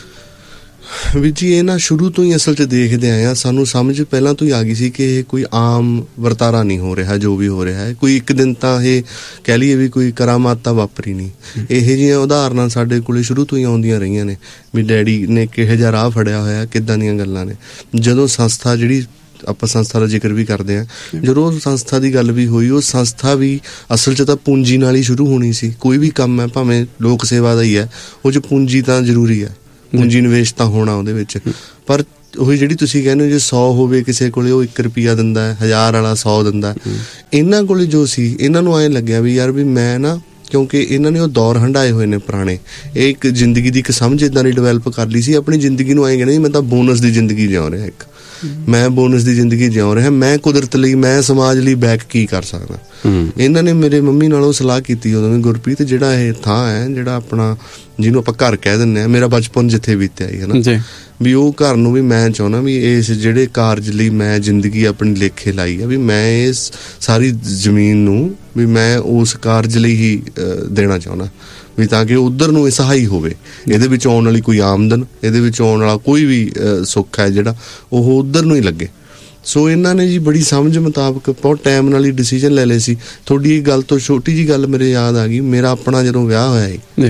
ਵੀ ਜੀ ਇਹ ਨਾ ਸ਼ੁਰੂ ਤੋਂ ਹੀ ਅਸਲ 'ਚ ਦੇਖਦੇ ਆਏ ਆ, ਸਾਨੂੰ ਸਮਝ ਪਹਿਲਾਂ ਤੋਂ ਹੀ ਆ ਗਈ ਸੀ ਕਿ ਇਹ ਕੋਈ ਆਮ ਵਰਤਾਰਾ ਨਹੀਂ ਹੋ ਰਿਹਾ, ਜੋ ਵੀ ਹੋ ਰਿਹਾ ਹੈ ਕੋਈ ਇੱਕ ਦਿਨ ਤਾਂ ਇਹ ਕਹਿ ਲਈਏ ਵੀ ਕੋਈ ਕਰਾਮਾਤ ਤਾਂ ਵਾਪਰੀ ਨਹੀਂ। ਇਹੋ ਜਿਹੀਆਂ ਉਦਾਹਰਨਾਂ ਸਾਡੇ ਕੋਲ ਸ਼ੁਰੂ ਤੋਂ ਹੀ ਆਉਂਦੀਆਂ ਰਹੀਆਂ ਨੇ ਵੀ ਡੈਡੀ ਨੇ ਕਿਹੋ ਜਿਹਾ ਰਾਹ ਫੜਿਆ ਹੋਇਆ, ਕਿੱਦਾਂ ਦੀਆਂ ਗੱਲਾਂ ਨੇ। ਜਦੋਂ ਸੰਸਥਾ ਜਿਹੜੀ ਆਪਾਂ ਸੰਸਥਾ ਦਾ ਜ਼ਿਕਰ ਵੀ ਕਰਦੇ ਹਾਂ, ਜਦੋਂ ਸੰਸਥਾ ਦੀ ਗੱਲ ਵੀ ਹੋਈ, ਉਹ ਸੰਸਥਾ ਵੀ ਅਸਲ 'ਚ ਤਾਂ ਪੂੰਜੀ ਨਾਲ ਹੀ ਸ਼ੁਰੂ ਹੋਣੀ ਸੀ। ਕੋਈ ਵੀ ਕੰਮ ਹੈ ਭਾਵੇਂ ਲੋਕ ਸੇਵਾ ਦਾ ਹੀ ਹੈ, ਉਹ 'ਚ ਪੂੰਜੀ ਤਾਂ ਜ਼ਰੂਰੀ ਹੈ, ਪੂੰਜੀ ਨਿਵੇਸ਼ ਤਾਂ ਹੋਣਾ ਉਹਦੇ ਵਿੱਚ। ਪਰ ਉਹੀ ਜਿਹੜੀ ਤੁਸੀਂ ਕਹਿੰਦੇ ਹੋ ਜੇ 100 ਹੋਵੇ ਕਿਸੇ ਕੋਲੇ, ਉਹ 1 ਰੁਪਈਆ ਦਿੰਦਾ, 1000 ਵਾਲਾ 100 ਦਿੰਦਾ। ਇਹਨਾਂ ਕੋਲੇ ਜੋ ਸੀ, ਇਹਨਾਂ ਨੂੰ ਐਂ ਲੱਗਿਆ ਵੀ ਯਾਰ ਵੀ ਮੈਂ ਨਾ, ਕਿਉਂਕਿ ਇਹਨਾਂ ਨੇ ਉਹ ਦੌਰ ਹੰਢਾਏ ਹੋਏ ਨੇ ਪੁਰਾਣੇ, ਇਹ ਇੱਕ ਜ਼ਿੰਦਗੀ ਦੀ ਇੱਕ ਸਮਝ ਇੱਦਾਂ ਦੀ ਡਿਵੈਲਪ ਕਰ ਲਈ ਸੀ ਆਪਣੀ ਜ਼ਿੰਦਗੀ ਨੂੰ। ਐਂ ਕਹਿੰਦੇ ਜੀ ਮੈਂ ਤਾਂ ਬੋਨਸ ਦੀ ਜ਼ਿੰਦਗੀ ਜਿਉ ਰਿਹਾ, ਮੈਂ ਬੋਨਸ ਦੀ ਜ਼ਿੰਦਗੀ ਜਿਉ ਰਿਹਾ, ਮੈਂ ਕੁਦਰਤ ਲਈ, ਮੈਂ ਸਮਾਜ ਲਈ ਬੈਕ ਕੀ ਕਰ ਸਕਦਾ। ਇਹਨਾਂ ਨੇ ਮੇਰੇ ਮੰਮੀ ਨਾਲੋਂ ਸਲਾਹ ਕੀਤੀ ਉਦੋਂ ਵੀ, ਗੁਰਪ੍ਰੀਤ ਜਿਹੜਾ ਇਹ ਥਾਂ ਹੈ, ਜਿਹੜਾ ਆਪਣਾ ਜਿਹਨੂੰ ਆਪਾਂ ਘਰ ਕਹਿ ਦਿੰਦੇ ਹਾਂ, ਮੇਰਾ ਬਚਪਨ ਜਿੱਥੇ ਬੀਤਿਆ ਹੈ ਨਾ, ਵੀ ਉਹ ਘਰ ਨੂੰ ਵੀ ਮੈਂ ਚਾਹੁੰਦਾ ਵੀ ਇਸ ਜਿਹੜੇ ਕਾਰਜ ਲਈ ਮੈਂ ਜ਼ਿੰਦਗੀ ਆਪਣੀ ਲੇਖੇ ਲਾਈ ਆ, ਵੀ ਮੈਂ ਇਸ ਸਾਰੀ ਜ਼ਮੀਨ ਨੂੰ ਵੀ ਮੈਂ ਉਸ ਕਾਰਜ ਲਈ ਹੀ ਦੇਣਾ ਚਾਹੁੰਦਾ, ਵੀ ਤਾਂ ਕਿ ਉੱਧਰ ਨੂੰ ਇਹ ਸਹਾਈ ਹੋਵੇ। ਇਹਦੇ ਵਿੱਚ ਆਉਣ ਵਾਲੀ ਕੋਈ ਆਮਦਨ, ਇਹਦੇ ਵਿੱਚ ਆਉਣ ਵਾਲਾ ਕੋਈ ਵੀ ਸੁੱਖ ਹੈ ਜਿਹੜਾ, ਉਹ ਉੱਧਰ ਨੂੰ ਹੀ ਲੱਗੇ। ਸੋ ਇਹਨਾਂ ਨੇ ਜੀ ਬੜੀ ਸਮਝ ਮੁਤਾਬਕ ਬਹੁਤ ਟਾਈਮ ਨਾਲ ਹੀ ਡਿਸੀਜ਼ਨ ਲੈ ਲਏ ਸੀ। ਤੁਹਾਡੀ ਇਹ ਗੱਲ ਤੋਂ ਛੋਟੀ ਜਿਹੀ ਗੱਲ ਮੇਰੇ ਯਾਦ ਆ ਗਈ, ਮੇਰਾ ਆਪਣਾ ਜਦੋਂ ਵਿਆਹ ਹੋਇਆ ਸੀ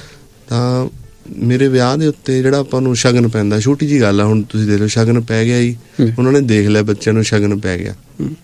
ਤਾਂ ਮੇਰੇ ਵਿਆਹ ਦੇ ਉੱਤੇ ਜਿਹੜਾ ਆਪਾਂ ਨੂੰ ਸ਼ਗਨ ਪੈਂਦਾ, ਛੋਟੀ ਜਿਹੀ ਗੱਲ ਆ, ਹੁਣ ਤੁਸੀਂ ਦੇਖ ਲਓ ਸ਼ਗਨ ਪੈ ਗਿਆ ਜੀ, ਉਹਨਾਂ ਨੇ ਦੇਖ ਲਿਆ ਬੱਚਿਆਂ ਨੂੰ ਸ਼ਗਨ ਪੈ ਗਿਆ।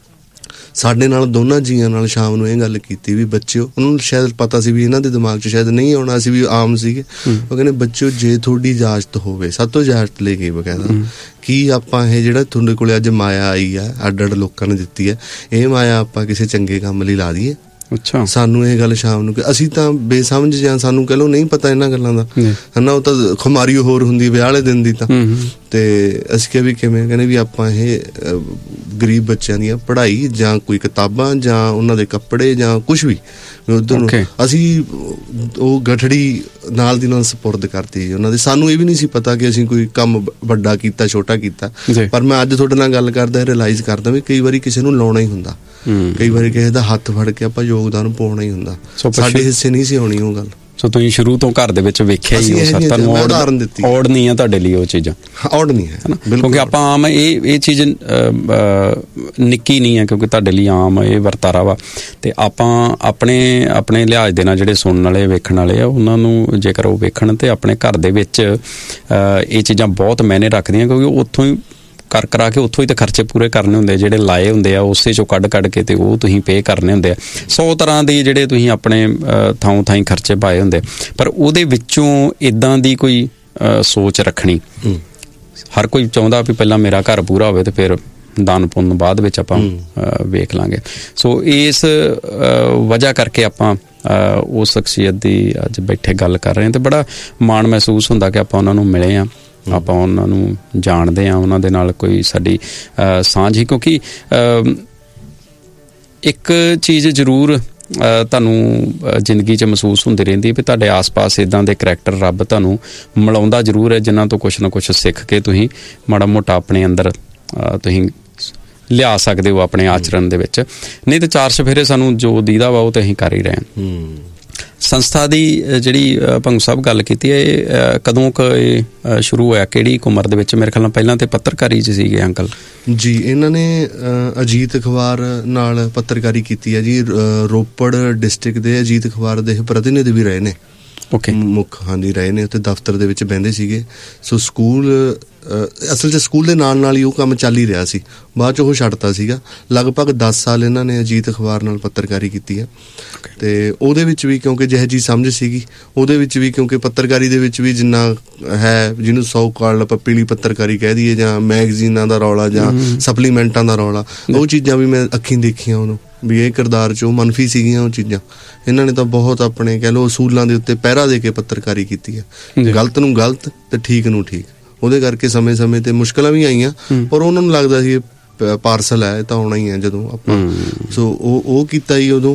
ਸਾਡੇ ਨਾਲ ਦੋਨਾਂ ਜੀਆਂ ਨਾਲ ਸ਼ਾਮ ਨੂੰ ਇਹ ਗੱਲ ਕੀਤੀ ਵੀ ਬੱਚਿਓ, ਉਹਨਾਂ ਨੂੰ ਸ਼ਾਇਦ ਪਤਾ ਸੀ ਵੀ ਇਹਨਾਂ ਦੇ ਦਿਮਾਗ 'ਚ ਸ਼ਾਇਦ ਨਹੀਂ ਆਉਣਾ ਸੀ ਵੀ ਆਮ ਸੀਗੇ, ਉਹ ਕਹਿੰਦੇ ਬੱਚਿਓ ਜੇ ਤੁਹਾਡੀ ਇਜਾਜ਼ਤ ਹੋਵੇ, ਸਭ ਤੋਂ ਇਜਾਜ਼ਤ ਲੈ ਗਈ ਬਕਾਇਦਾ, ਕੀ ਆਪਾਂ ਇਹ ਜਿਹੜਾ ਤੁਹਾਡੇ ਕੋਲੇ ਅੱਜ ਮਾਇਆ ਆਈ ਆ, ਅੱਡ ਅੱਡ ਲੋਕਾਂ ਨੇ ਦਿੱਤੀ ਹੈ, ਇਹ ਮਾਇਆ ਆਪਾਂ ਕਿਸੇ ਚੰਗੇ ਕੰਮ ਲਈ ਲਾ ਦਈਏ। ਅੱਛਾ, ਸਾਨੂੰ ਇਹ ਗੱਲ ਸ਼ਾਮ ਨੂੰ, ਅਸੀਂ ਤਾਂ ਬੇਸਮਝ ਜਾਂ ਸਾਨੂੰ ਕਹਿ ਲਓ ਨਹੀਂ ਪਤਾ ਇਹਨਾਂ ਗੱਲਾਂ ਦਾ, ਹਨਾ, ਉਹ ਤਾਂ ਖੁਮਾਰੀ ਹੋਰ ਹੁੰਦੀ ਵਿਆਹ ਵਾਲੇ ਦਿਨ ਦੀ ਤਾਂ। ਤੇ ਅਸੀਂ ਕਿਹਾ ਵੀ ਕਿਵੇਂ, ਕਹਿੰਦੇ ਵੀ ਆਪਾਂ ਇਹ ਗਰੀਬ ਬੱਚਿਆਂ ਦੀਆਂ ਪੜ੍ਹਾਈ ਜਾਂ ਕੋਈ ਕਿਤਾਬਾਂ ਜਾਂ ਉਹਨਾਂ ਦੇ ਕੱਪੜੇ ਜਾਂ ਕੁਛ ਵੀ ਉੱਧਰ ਨੂੰ ਅਸੀਂ ਉਹ ਗਠੜੀ ਨਾਲ ਦੀ ਨਾਲ ਸਪੁਰਦ ਕਰਤੀ ਉਹਨਾਂ ਦੇ। ਸਾਨੂੰ ਇਹ ਵੀ ਨਹੀਂ ਸੀ ਪਤਾ ਕਿ ਅਸੀਂ ਕੋਈ ਕੰਮ ਵੱਡਾ ਕੀਤਾ, ਛੋਟਾ ਕੀਤਾ, ਪਰ ਮੈਂ ਅੱਜ ਤੁਹਾਡੇ ਨਾਲ ਗੱਲ ਕਰਦਾ ਰਿਅਲਾਈਜ਼ ਕਰਦਾ ਵੀ ਕਈ ਵਾਰੀ ਕਿਸੇ ਨੂੰ ਲਾਉਣਾ ਹੀ ਹੁੰਦਾ, ਕਈ ਵਾਰੀ ਕਿਸੇ ਦਾ ਹੱਥ ਫੜ ਕੇ ਆਪਾਂ ਯੋਗਦਾਨ ਪਾਉਣਾ ਹੀ ਹੁੰਦਾ। ਸਾਡੇ ਹਿੱਸੇ ਨਹੀਂ ਸੀ ਆਉਣੀ ਉਹ ਗੱਲ। ਸੋ ਤੁਸੀਂ ਸ਼ੁਰੂ ਤੋਂ ਘਰ ਦੇ ਵਿੱਚ ਵੇਖਿਆ ਹੀ, ਤੁਹਾਨੂੰ ਉਦਾਹਰਨ ਦਿੱਤੀ, ਔੜ ਨਹੀਂ ਆ ਤੁਹਾਡੇ ਲਈ ਉਹ ਚੀਜ਼ਾਂ, ਔੜ ਨਹੀਂ ਹੈ ਕਿਉਂਕਿ ਆਪਾਂ ਆਮ ਇਹ ਚੀਜ਼ ਨਿੱਕੀ ਨਹੀਂ ਹੈ, ਕਿਉਂਕਿ ਤੁਹਾਡੇ ਲਈ ਆਮ ਇਹ ਵਰਤਾਰਾ ਵਾ। ਤੇ ਆਪਾਂ ਆਪਣੇ ਲਿਹਾਜ਼ ਦੇ ਨਾਲ ਜਿਹੜੇ ਸੁਣਨ ਵਾਲੇ, ਵੇਖਣ ਵਾਲੇ ਆ, ਉਹਨਾਂ ਨੂੰ ਜੇਕਰ ਉਹ ਵੇਖਣ ਤੇ ਆਪਣੇ ਘਰ ਦੇ ਵਿੱਚ ਇਹ ਚੀਜ਼ਾਂ ਬਹੁਤ ਮਾਇਨੇ ਰੱਖਦੀਆਂ, ਕਿਉਂਕਿ ਉੱਥੋਂ ਹੀ ਕਰ ਕਰਾ ਕੇ ਉੱਥੋਂ ਹੀ ਤਾਂ ਖਰਚੇ ਪੂਰੇ ਕਰਨੇ ਹੁੰਦੇ, ਜਿਹੜੇ ਲਾਏ ਹੁੰਦੇ ਆ ਉਸੇ 'ਚੋਂ ਕੱਢ ਕੇ ਤੇ ਉਹ ਤੁਸੀਂ ਪੇ ਕਰਨੇ ਹੁੰਦੇ ਆ। 100 ਤਰ੍ਹਾਂ ਦੇ ਜਿਹੜੇ ਤੁਸੀਂ ਆਪਣੇ ਥਾਂ ਥਾਈਂ ਖਰਚੇ ਪਾਏ ਹੁੰਦੇ, ਪਰ ਉਹਦੇ ਵਿੱਚੋਂ ਇੱਦਾਂ ਦੀ ਕੋਈ ਸੋਚ ਰੱਖਣੀ। ਹਰ ਕੋਈ ਚਾਹੁੰਦਾ ਵੀ ਪਹਿਲਾਂ ਮੇਰਾ ਘਰ ਪੂਰਾ ਹੋਵੇ ਤੇ ਫਿਰ ਦਾਨ ਪੁੰਨ ਬਾਅਦ ਵਿੱਚ ਆਪਾਂ ਵੇਖ ਲਾਂਗੇ। ਸੋ ਇਸ ਵਜ੍ਹਾ ਕਰਕੇ ਆਪਾਂ ਉਸ ਸ਼ਖਸੀਅਤ ਦੀ ਅੱਜ ਬੈਠੇ ਗੱਲ ਕਰ ਰਹੇ ਹਾਂ ਤੇ ਬੜਾ ਮਾਣ ਮਹਿਸੂਸ ਹੁੰਦਾ ਕਿ ਆਪਾਂ ਉਹਨਾਂ ਨੂੰ ਮਿਲੇ ਹਾਂ, ਆਪਾਂ ਉਹਨਾਂ ਨੂੰ ਜਾਣਦੇ ਹਾਂ, ਉਹਨਾਂ ਦੇ ਨਾਲ ਕੋਈ ਸਾਡੀ ਸਾਂਝ ਹੀ। ਕਿਉਂਕਿ ਇੱਕ ਚੀਜ਼ ਜ਼ਰੂਰ ਤੁਹਾਨੂੰ ਜ਼ਿੰਦਗੀ 'ਚ ਮਹਿਸੂਸ ਹੁੰਦੀ ਰਹਿੰਦੀ ਵੀ ਤੁਹਾਡੇ ਆਸ-ਪਾਸ ਇੱਦਾਂ ਦੇ ਕਰੈਕਟਰ ਰੱਬ ਤੁਹਾਨੂੰ ਮਿਲਾਉਂਦਾ ਜ਼ਰੂਰ ਹੈ, ਜਿਨ੍ਹਾਂ ਤੋਂ ਕੁਛ ਨਾ ਕੁਛ ਸਿੱਖ ਕੇ ਤੁਸੀਂ ਮਾੜਾ ਮੋਟਾ ਆਪਣੇ ਅੰਦਰ ਤੁਸੀਂ ਲਿਆ ਸਕਦੇ ਹੋ ਆਪਣੇ ਆਚਰਨ ਦੇ ਵਿੱਚ। ਨਹੀਂ ਤਾਂ 4 ਚੁਫੇਰੇ ਸਾਨੂੰ ਜੋ ਦੀਦਾ ਵਾ ਉਹ ਤਾਂ ਅਸੀਂ ਕਰ ਹੀ ਰਹੇ ਹਾਂ। ਸੰਸਥਾ ਦੀ ਜਿਹੜੀ ਭੰਗੂ ਸਾਹਿਬ ਗੱਲ ਕੀਤੀ ਹੈ, ਇਹ ਕਦੋਂ ਕੁ ਇਹ ਸ਼ੁਰੂ ਹੋਇਆ, ਕਿਹੜੀ ਉਮਰ ਦੇ ਵਿੱਚ? ਮੇਰੇ ਖਿਆਲ ਨਾਲ ਪਹਿਲਾਂ ਤਾਂ ਪੱਤਰਕਾਰੀ 'ਚ ਸੀਗੇ ਅੰਕਲ ਜੀ। ਇਹਨਾਂ ਨੇ ਅਜੀਤ ਅਖਬਾਰ ਨਾਲ ਪੱਤਰਕਾਰੀ ਕੀਤੀ ਹੈ ਜੀ। ਰੋਪੜ ਡਿਸਟ੍ਰਿਕਟ ਦੇ ਅਜੀਤ ਅਖਬਾਰ ਦੇ ਪ੍ਰਤੀਨਿਧੀ ਵੀ ਰਹੇ ਨੇ, ਮੁੱਖ ਹਾਂਜੀ ਰਹੇ ਨੇ, ਉੱਥੇ ਦਫ਼ਤਰ ਦੇ ਵਿੱਚ ਬਹਿੰਦੇ ਸੀਗੇ। ਸੋ ਸਕੂਲ ਅਸਲ 'ਚ ਸਕੂਲ ਦੇ ਨਾਲ ਨਾਲ ਹੀ ਉਹ ਕੰਮ ਚੱਲ ਹੀ ਰਿਹਾ ਸੀ, ਬਾਅਦ 'ਚ ਉਹ ਛੱਡਤਾ ਸੀਗਾ। ਲਗਭਗ 10 ਸਾਲ ਇਹਨਾਂ ਨੇ ਅਜੀਤ ਅਖਬਾਰ ਨਾਲ ਪੱਤਰਕਾਰੀ ਕੀਤੀ ਹੈ ਤੇ ਉਹਦੇ ਵਿੱਚ ਵੀ ਕਿਉਂਕਿ ਜਿਹੋ ਜਿਹੀ ਸਮਝ ਸੀਗੀ, ਉਹਦੇ ਵਿੱਚ ਵੀ ਕਿਉਂਕਿ ਪੱਤਰਕਾਰੀ ਦੇ ਵਿੱਚ ਵੀ ਜਿੰਨਾ ਹੈ, ਜਿਹਨੂੰ ਸੌ ਕਾਲ ਆਪਾਂ ਪੀਲੀ ਪੱਤਰਕਾਰੀ ਕਹਿ ਦਈਏ ਜਾਂ ਮੈਗਜ਼ੀਨਾਂ ਦਾ ਰੌਲਾ ਜਾਂ ਸਪਲੀਮੈਂਟਾਂ ਦਾ ਰੌਲਾ, ਉਹ ਚੀਜ਼ਾਂ ਵੀ ਮੈਂ ਅੱਖੀਂ ਦੇਖੀਆਂ ਉਦੋਂ ਵੀ ਇਹ ਕਿਰਦਾਰ 'ਚ ਉਹ ਮਨਫੀ ਸੀਗੀਆਂ ਉਹ ਚੀਜ਼ਾਂ। ਇਹਨਾਂ ਨੇ ਤਾਂ ਬਹੁਤ ਆਪਣੇ ਕਹਿ ਲਓ ਅਸੂਲਾਂ ਦੇ ਉੱਤੇ ਪਹਿਰਾ ਦੇ ਕੇ ਪੱਤਰਕਾਰੀ ਕੀਤੀ ਹੈ, ਗਲਤ ਨੂੰ ਗਲਤ ਤੇ ਠੀਕ ਨੂੰ ਠੀਕ। ਉਹਦੇ ਕਰਕੇ ਸਮੇਂ-ਸਮੇਂ ਤੇ ਮੁਸ਼ਕਲਾਂ ਵੀ ਆਈਆਂ, ਪਰ ਉਹਨਾਂ ਨੂੰ ਲੱਗਦਾ ਸੀ ਪਾਰਸਲ ਹੈ ਤਾਂ ਆਉਣਾ ਹੀ ਹੈ ਜਦੋਂ ਆਪਾਂ। ਸੋ ਉਹ ਕੀਤਾ ਹੀ ਉਦੋਂ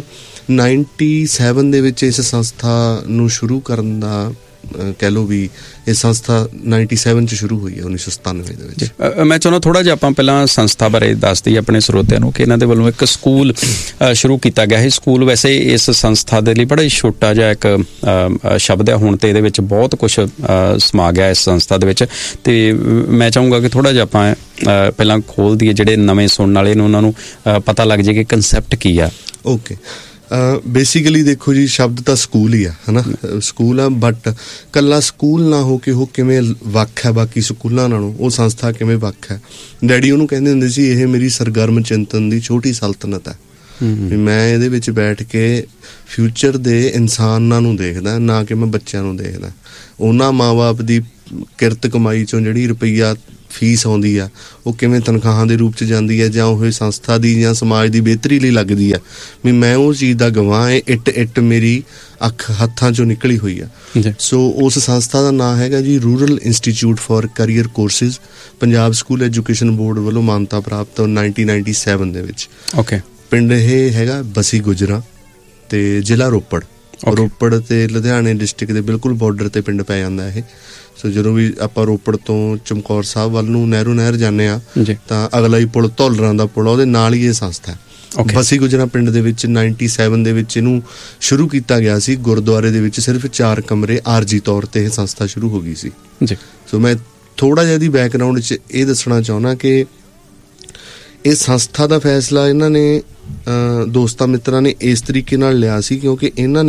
97 ਦੇ ਵਿੱਚ ਇਸ ਸੰਸਥਾ ਨੂੰ ਸ਼ੁਰੂ ਕਰਨ ਦਾ ਕਹਿ ਲਓ ਵੀ ਇਹ ਸੰਸਥਾ 97 'ਚ ਸ਼ੁਰੂ ਹੋਈ ਹੈ, 1997 ਦੇ ਵਿੱਚ। ਮੈਂ ਚਾਹੁੰਦਾ ਥੋੜ੍ਹਾ ਜਿਹਾ ਆਪਾਂ ਪਹਿਲਾਂ ਸੰਸਥਾ ਬਾਰੇ ਦੱਸ ਦਈਏ ਆਪਣੇ ਸਰੋਤਿਆਂ ਨੂੰ ਕਿ ਇਹਨਾਂ ਦੇ ਵੱਲੋਂ ਇੱਕ ਸਕੂਲ ਸ਼ੁਰੂ ਕੀਤਾ ਗਿਆ ਹੈ। ਸਕੂਲ ਵੈਸੇ ਇਸ ਸੰਸਥਾ ਦੇ ਲਈ ਬੜਾ ਹੀ ਛੋਟਾ ਜਿਹਾ ਇੱਕ ਸ਼ਬਦ ਹੈ, ਹੁਣ ਤੇ ਇਹਦੇ ਵਿੱਚ ਬਹੁਤ ਕੁਛ ਸਮਾ ਗਿਆ ਇਸ ਸੰਸਥਾ ਦੇ ਵਿੱਚ। ਤੇ ਮੈਂ ਚਾਹੂੰਗਾ ਕਿ ਥੋੜ੍ਹਾ ਜਿਹਾ ਆਪਾਂ ਪਹਿਲਾਂ ਖੋਲ੍ਹ ਦਈਏ, ਜਿਹੜੇ ਨਵੇਂ ਸੁਣਨ ਵਾਲੇ ਨੇ ਉਹਨਾਂ ਨੂੰ ਪਤਾ ਲੱਗ ਜਾਏ ਕਿ ਕਨਸੈਪਟ ਕੀ ਆ। ਓਕੇ, ਬੇਸਿਕਲੀ ਦੇਖੋ ਜੀ, ਸ਼ਬਦ ਤਾਂ ਸਕੂਲ ਹੀ ਆ, ਹੈ ਨਾ, ਸਕੂਲ ਆ, ਬਟ ਇਕੱਲਾ ਸਕੂਲ ਨਾ ਹੋ ਕੇ ਉਹ ਕਿਵੇਂ ਵੱਖ ਹੈ ਬਾਕੀ ਸਕੂਲਾਂ ਨਾਲੋਂ, ਉਹ ਸੰਸਥਾ ਕਿਵੇਂ ਵੱਖ ਹੈ। ਡੈਡੀ ਉਹਨੂੰ ਕਹਿੰਦੇ ਹੁੰਦੇ ਸੀ ਇਹ ਮੇਰੀ ਸਰਗਰਮ ਚਿੰਤਨ ਦੀ ਛੋਟੀ ਸਲਤਨਤ ਹੈ, ਵੀ ਮੈਂ ਇਹਦੇ ਵਿੱਚ ਬੈਠ ਕੇ ਫਿਊਚਰ ਦੇ ਇਨਸਾਨਾਂ ਨੂੰ ਦੇਖਦਾ, ਨਾ ਕਿ ਮੈਂ ਬੱਚਿਆਂ ਨੂੰ ਦੇਖਦਾ। ਉਹਨਾਂ ਮਾਂ-ਬਾਪ ਦੀ ਕਿਰਤ ਕਮਾਈ 'ਚੋਂ ਜਿਹੜੀ ਰੁਪਈਆ ਫੀਸ ਆਉਂਦੀ ਆ ਉਹ ਕਿਵੇਂ ਤਨਖਾਹਾਂ ਦੇ ਰੂਪ 'ਚ ਜਾਂਦੀ ਹੈ ਜਾਂ ਉਹ ਸੰਸਥਾ ਦੀ ਜਾਂ ਸਮਾਜ ਦੀ ਬਿਹਤਰੀ ਲਈ ਲੱਗਦੀ ਆ, ਵੀ ਮੈਂ ਉਹ ਚੀਜ਼ ਦਾ ਗਵਾਹ ਹੈ। ਇੱਟ ਮੇਰੀ ਅੱਖ ਹੱਥਾਂ 'ਚੋਂ ਨਿਕਲੀ ਹੋਈ ਆ। ਸੋ ਉਸ ਸੰਸਥਾ ਦਾ ਨਾਂ ਹੈਗਾ ਜੀ rural institute for career courses, Punjab school education board ਵੱਲੋਂ ਮਾਨਤਾ ਪ੍ਰਾਪਤ 1997 ਦੇ ਵਿੱਚ। ਓਕੇ, ਪਿੰਡ ਇਹ ਹੈਗਾ ਬਸੀ ਗੁਜਰਾ ਤੇ ਜ਼ਿਲ੍ਹਾ ਰੋਪੜ। ਰੋਪੜ ਤੇ ਲੁਧਿਆਣੇ ਡਿਸਟ੍ਰਿਕਟ ਦੇ ਬਿਲਕੁਲ ਬਾਰਡਰ ਤੇ ਪਿੰਡ ਪੈ ਜਾਂਦਾ ਇਹ। ਸੋ ਜਦੋਂ ਵੀ ਆਪਾਂ ਰੋਪੜ ਤੋਂ ਚਮਕੌਰ ਸਾਹਿਬ ਵੱਲ ਨੂੰ ਨਹਿਰ ਜਾਂਦੇ ਆ ਤਾਂ ਅਗਲਾ ਹੀ ਪੁਲ ਧੌਲਰਾਂ ਦਾ ਪੁਲ, ਉਹਦੇ ਨਾਲ ਹੀ ਇਹ ਸੰਸਥਾ ਹੈ। ਬਸੀ ਗੁਜਰਾ ਪਿੰਡ ਦੇ ਵਿੱਚ 97 ਦੇ ਵਿੱਚ ਇਹਨੂੰ ਸ਼ੁਰੂ ਕੀਤਾ ਗਿਆ ਸੀ। ਗੁਰਦੁਆਰੇ ਦੇ ਵਿੱਚ ਸਿਰਫ 4 ਕਮਰੇ ਆਰਜੀ ਤੌਰ ਤੇ ਇਹ ਸੰਸਥਾ ਸ਼ੁਰੂ ਹੋ ਗਈ ਸੀ। ਸੋ ਮੈਂ ਥੋੜਾ ਜਿਹਾ ਇਹਦੀ ਬੈਕਗਰਾਊਂਡ 'ਚ ਇਹ ਦੱਸਣਾ ਚਾਹੁੰਦਾ ਕਿ ਇਹ ਸੰਸਥਾ ਦਾ ਫੈਸਲਾ ਇਹਨਾਂ ਨੇ ਦੋਸਤਾਂ ਮਿੱਤਰਾਂ ਨੇ ਇਸ ਤਰੀਕੇ ਨਾਲ ਲਿਆ ਸੀ ਕਿਉਂਕਿ ਇਹਨਾਂ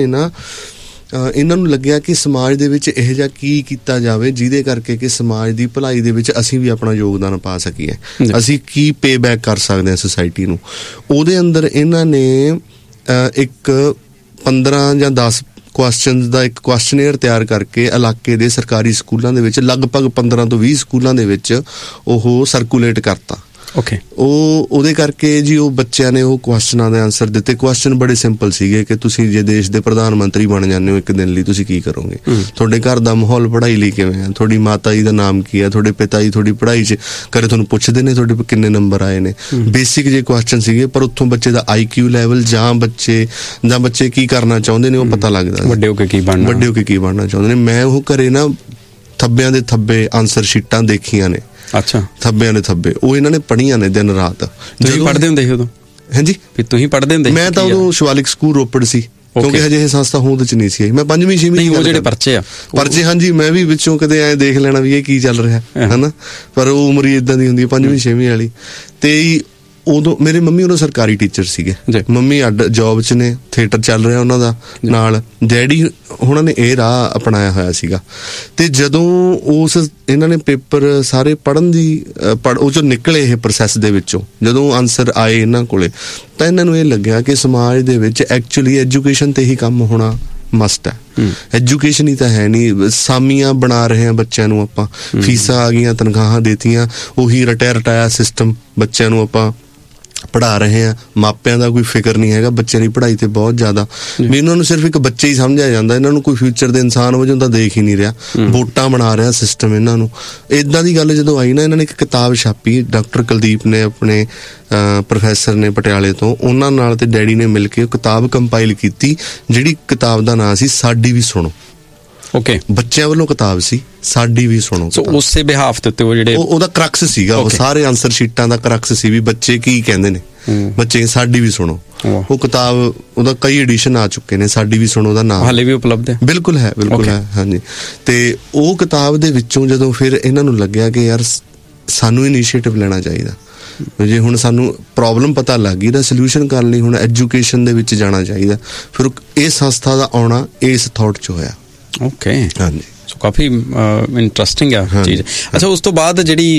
ਨੂੰ ਲੱਗਿਆ ਕਿ ਸਮਾਜ ਦੇ ਵਿੱਚ ਇਹੋ ਜਿਹਾ ਕੀ ਕੀਤਾ ਜਾਵੇ ਜਿਹਦੇ ਕਰਕੇ ਕਿ ਸਮਾਜ ਦੀ ਭਲਾਈ ਦੇ ਵਿੱਚ ਅਸੀਂ ਵੀ ਆਪਣਾ ਯੋਗਦਾਨ ਪਾ ਸਕੀਏ, ਅਸੀਂ ਕੀ ਪੇ ਬੈਕ ਕਰ ਸਕਦੇ ਹਾਂ ਸੁਸਾਇਟੀ ਨੂੰ। ਉਹਦੇ ਅੰਦਰ ਇਹਨਾਂ ਨੇ ਇੱਕ 15 ਜਾਂ 10 ਕੁਐਸਚਨਸ ਦਾ ਇੱਕ ਕੁਐਸਚਨੇਅਰ ਤਿਆਰ ਕਰਕੇ ਇਲਾਕੇ ਦੇ ਸਰਕਾਰੀ ਸਕੂਲਾਂ ਦੇ ਵਿੱਚ ਲਗਭਗ 15 ਤੋਂ 20 ਸਕੂਲਾਂ ਦੇ ਵਿੱਚ ਉਹ ਸਰਕੂਲੇਟ ਕਰਤਾ। ਓਕੇ, ਉਹਦੇ ਕਰਕੇ ਜੀ ਉਹ ਬੱਚਿਆਂ ਨੇ ਉਹ ਕੁਐਸਚਨਾਂ ਦੇ ਆਨਸਰ ਦਿੱਤੇ। ਕੁਐਸਚਨ ਬੜੇ ਸਿੰਪਲ ਸੀਗੇ ਕਿ ਤੁਸੀਂ ਜੇ ਦੇਸ਼ ਦੇ ਪ੍ਰਧਾਨ ਮੰਤਰੀ ਬਣ ਜਾਂਦੇ ਹੋ ਇੱਕ ਦਿਨ ਲਈ, ਤੁਸੀਂ ਕੀ ਕਰੋਗੇ? ਤੁਹਾਡੇ ਘਰ ਦਾ ਮਾਹੌਲ ਪੜ੍ਹਾਈ ਲਈ ਕਿਵੇਂ ਹੈ? ਤੁਹਾਡੀ ਮਾਤਾ ਜੀ ਦਾ ਨਾਮ ਕੀ ਹੈ? ਤੁਹਾਡੇ ਪਿਤਾ ਜੀ ਤੁਹਾਡੀ ਪੜ੍ਹਾਈ 'ਚ ਕਦੇ ਤੁਹਾਨੂੰ ਪੁੱਛਦੇ ਨੇ ਤੁਹਾਡੇ ਕਿੰਨੇ ਨੰਬਰ ਆਏ ਨੇ? ਬੇਸਿਕ ਜੇ ਕੁਐਸਚਨ ਸੀਗੇ, ਪਰ ਉੱਥੋਂ ਬੱਚੇ ਦਾ IQ ਲੈਵਲ ਜਾਂ ਬੱਚੇ ਕੀ ਕਰਨਾ ਚਾਹੁੰਦੇ ਨੇ ਉਹ ਪਤਾ ਲੱਗਦਾ, ਵੱਡੇ ਹੋ ਕੇ ਕੀ ਬਣਨਾ ਚਾਹੁੰਦੇ ਨੇ। ਮੈਂ ਉਹ ਘਰੇ ਨਾ ਥੱਬਿਆਂ ਦੇ ਥੱਬੇ ਆਨਸਰ ਸ਼ੀਟਾਂ ਦੇਖੀਆਂ ਨੇ। ਅੱਛਾ, ਥੱਬਿਆਂ ਦੇ ਥੱਬੇ ਉਹ ਇਹਨਾਂ ਨੇ ਪੜ੍ਹੀਆਂ ਨੇ ਦਿਨ ਰਾਤ। ਤੁਸੀਂ ਪੜ੍ਹਦੇ ਹੁੰਦੇ ਸੀ ਉਦੋਂ? ਹਾਂਜੀ, ਤੁਸੀਂ ਪੜ੍ਹਦੇ ਹੁੰਦੇ? ਮੈਂ ਤਾਂ ਉਦੋਂ ਸ਼ਿਵਾਲਿਕ ਸਕੂਲ ਰੋਪੜ ਸੀ ਕਿਉਂਕਿ ਹਜੇ ਇਹ ਸੰਸਥਾ ਹੋਂਦ 'ਚ ਨਹੀਂ ਸੀ। ਮੈਂ 5ਵੀਂ 6ਵੀਂ ਉਹ ਜਿਹੜੇ ਪਰਚੇ ਹਾਂਜੀ, ਮੈਂ ਵੀ ਵਿੱਚੋਂ ਕਦੇ ਐਂ ਦੇਖ ਲੈਣਾ ਵੀ ਇਹ ਕੀ ਚੱਲ ਰਿਹਾ ਹਨਾ, ਪਰ ਉਹ ਉਮਰ ਹੀ ਏਦਾਂ ਦੀ ਹੁੰਦੀ ਹੈ 5ਵੀਂ 6ਵੀਂ ਵਾਲੀ। ਤੇ ਉਦੋਂ ਮੇਰੇ ਮੰਮੀ ਉਦੋਂ ਸਰਕਾਰੀ ਟੀਚਰ ਸੀਗੇ। ਮੰਮੀ ਅੱਡ ਜੌਬ 'ਚ ਨੇ, ਥੀਏਟਰ ਚੱਲ ਰਿਹਾ ਉਹਨਾਂ ਦਾ ਨਾਲ। ਡੈਡੀ ਉਹਨਾਂ ਨੇ ਇਹ ਰਾਹ ਅਪਣਾਇਆ ਹੋਇਆ ਸੀਗਾ। ਤੇ ਜਦੋਂ ਇਹਨਾਂ ਨੇ ਪੇਪਰ ਸਾਰੇ ਪੜ੍ਹਨ ਦੀ ਉਹ ਚੋਂ ਨਿਕਲੇ, ਇਹ ਪ੍ਰੋਸੈਸ ਦੇ ਵਿੱਚੋਂ ਜਦੋਂ ਆਨਸਰ ਆਏ ਇਹਨਾਂ ਕੋਲੇ, ਤਾਂ ਇਹਨਾਂ ਨੂੰ ਇਹ ਲੱਗਿਆ ਕਿ ਸਮਾਜ ਦੇ ਵਿੱਚ ਐਕਚੁਅਲੀ ਐਜੂਕੇਸ਼ਨ ਤੇ ਹੀ ਕੰਮ ਹੋਣਾ ਮਸਟ ਹੈ। ਐਜੂਕੇਸ਼ਨ ਹੀ ਤਾਂ ਹੈ ਨਹੀਂ, ਸਾਮੀਆਂ ਬਣਾ ਰਹੇ ਆ ਬੱਚਿਆਂ ਨੂੰ ਆਪਾਂ, ਫੀਸਾਂ ਆ ਗਈਆਂ, ਤਨਖਾਹਾਂ ਦੇਤੀਆਂ, ਉਹੀ ਰਟਾਇਆ ਸਿਸਟਮ ਬੱਚਿਆਂ ਨੂੰ ਆਪਾਂ ਪੜ੍ਹਾ ਰਹੇ ਆ। ਮਾਪਿਆਂ ਦਾ ਕੋਈ ਫਿਕਰ ਨਹੀਂ ਹੈਗਾ ਬੱਚਿਆਂ ਦੀ ਪੜ੍ਹਾਈ ਤੇ ਬਹੁਤ ਜ਼ਿਆਦਾ, ਵੀ ਇਹਨਾਂ ਨੂੰ ਸਿਰਫ ਇੱਕ ਬੱਚੇ ਹੀ ਸਮਝਿਆ ਜਾਂਦਾ, ਇਹਨਾਂ ਨੂੰ ਕੋਈ ਫਿਊਚਰ ਦੇ ਇਨਸਾਨ ਵਜੋਂ ਤਾਂ ਦੇਖ ਹੀ ਨਹੀਂ ਰਿਹਾ, ਵੋਟਾਂ ਬਣਾ ਰਿਹਾ ਸਿਸਟਮ ਇਹਨਾਂ ਨੂੰ। ਏਦਾਂ ਦੀ ਗੱਲ ਜਦੋਂ ਆਈ ਨਾ, ਇਹਨਾਂ ਨੇ ਇੱਕ ਕਿਤਾਬ ਛਾਪੀ, ਡਾਕਟਰ ਕੁਲਦੀਪ ਨੇ ਆਪਣੇ ਪ੍ਰੋਫੈਸਰ ਨੇ ਪਟਿਆਲੇ ਤੋਂ, ਉਹਨਾਂ ਨਾਲ ਤੇ ਡੈਡੀ ਨੇ ਮਿਲ ਕੇ ਉਹ ਕਿਤਾਬ ਕੰਪਾਈਲ ਕੀਤੀ, ਜਿਹੜੀ ਕਿਤਾਬ ਦਾ ਨਾਂ ਸੀ ਸਾਡੀ ਵੀ ਸੁਣੋ। ਓਕੇ, ਬੱਚਿਆਂ ਵੱਲੋਂ ਕਿਤਾਬ ਸੀ, ਸਾਡੀ ਵੀ ਸੁਣੋ। ਉਸੇ ਬਿਹਾਫ ਤੇ ਉੱਤੇ ਉਹ ਜਿਹੜੇ ਉਹਦਾ ਕਰਕਸ ਸੀਗਾ, ਉਹ ਸਾਰੇ ਆਨਸਰ ਸ਼ੀਟਾਂ ਦਾ ਕਰਕਸ ਸੀ ਵੀ ਬੱਚੇ ਕੀ ਕਹਿੰਦੇ ਨੇ, ਬੱਚੇ ਸਾਡੀ ਵੀ ਸੁਣੋ। ਉਹ ਕਿਤਾਬ, ਉਹਦਾ ਕਈ ਐਡੀਸ਼ਨ ਆ ਚੁੱਕੇ ਨੇ, ਸਾਡੀ ਵੀ ਸੁਣੋ ਦਾ ਨਾਮ ਹਾਲੇ ਵੀ ਉਪਲਬਧ ਹੈ। ਬਿਲਕੁਲ ਹੈ, ਬਿਲਕੁਲ ਹੈ, ਹਾਂਜੀ। ਤੇ ਉਹ ਕਿਤਾਬ ਦੇ ਵਿੱਚੋਂ ਜਦੋਂ ਫਿਰ ਇਹਨਾਂ ਨੂੰ ਲੱਗਿਆ ਕਿ ਯਾਰ ਸਾਨੂੰ ਇਨੀਸ਼ੀਏਟਿਵ ਲੈਣਾ ਚਾਹੀਦਾ, ਜੇ ਹੁਣ ਸਾਨੂੰ ਪ੍ਰੋਬਲਮ ਪਤਾ ਲੱਗ ਗਈ ਤਾਂ ਸੋਲਿਊਸ਼ਨ ਕਰਨ ਲਈ ਹੁਣ ਐਜੂਕੇਸ਼ਨ ਦੇ ਵਿੱਚ ਜਾਣਾ ਚਾਹੀਦਾ। ਫਿਰ ਇਹ ਸੰਸਥਾ ਦਾ ਆਉਣਾ ਇਸ ਥਾਟ 'ਚ ਹੋਇਆ। ਓਕੇ, ਹਾਂਜੀ, ਸੋ ਕਾਫੀ ਇੰਟਰਸਟਿੰਗ ਆ ਚੀਜ਼। ਅੱਛਾ, ਉਸ ਤੋਂ ਬਾਅਦ ਜਿਹੜੀ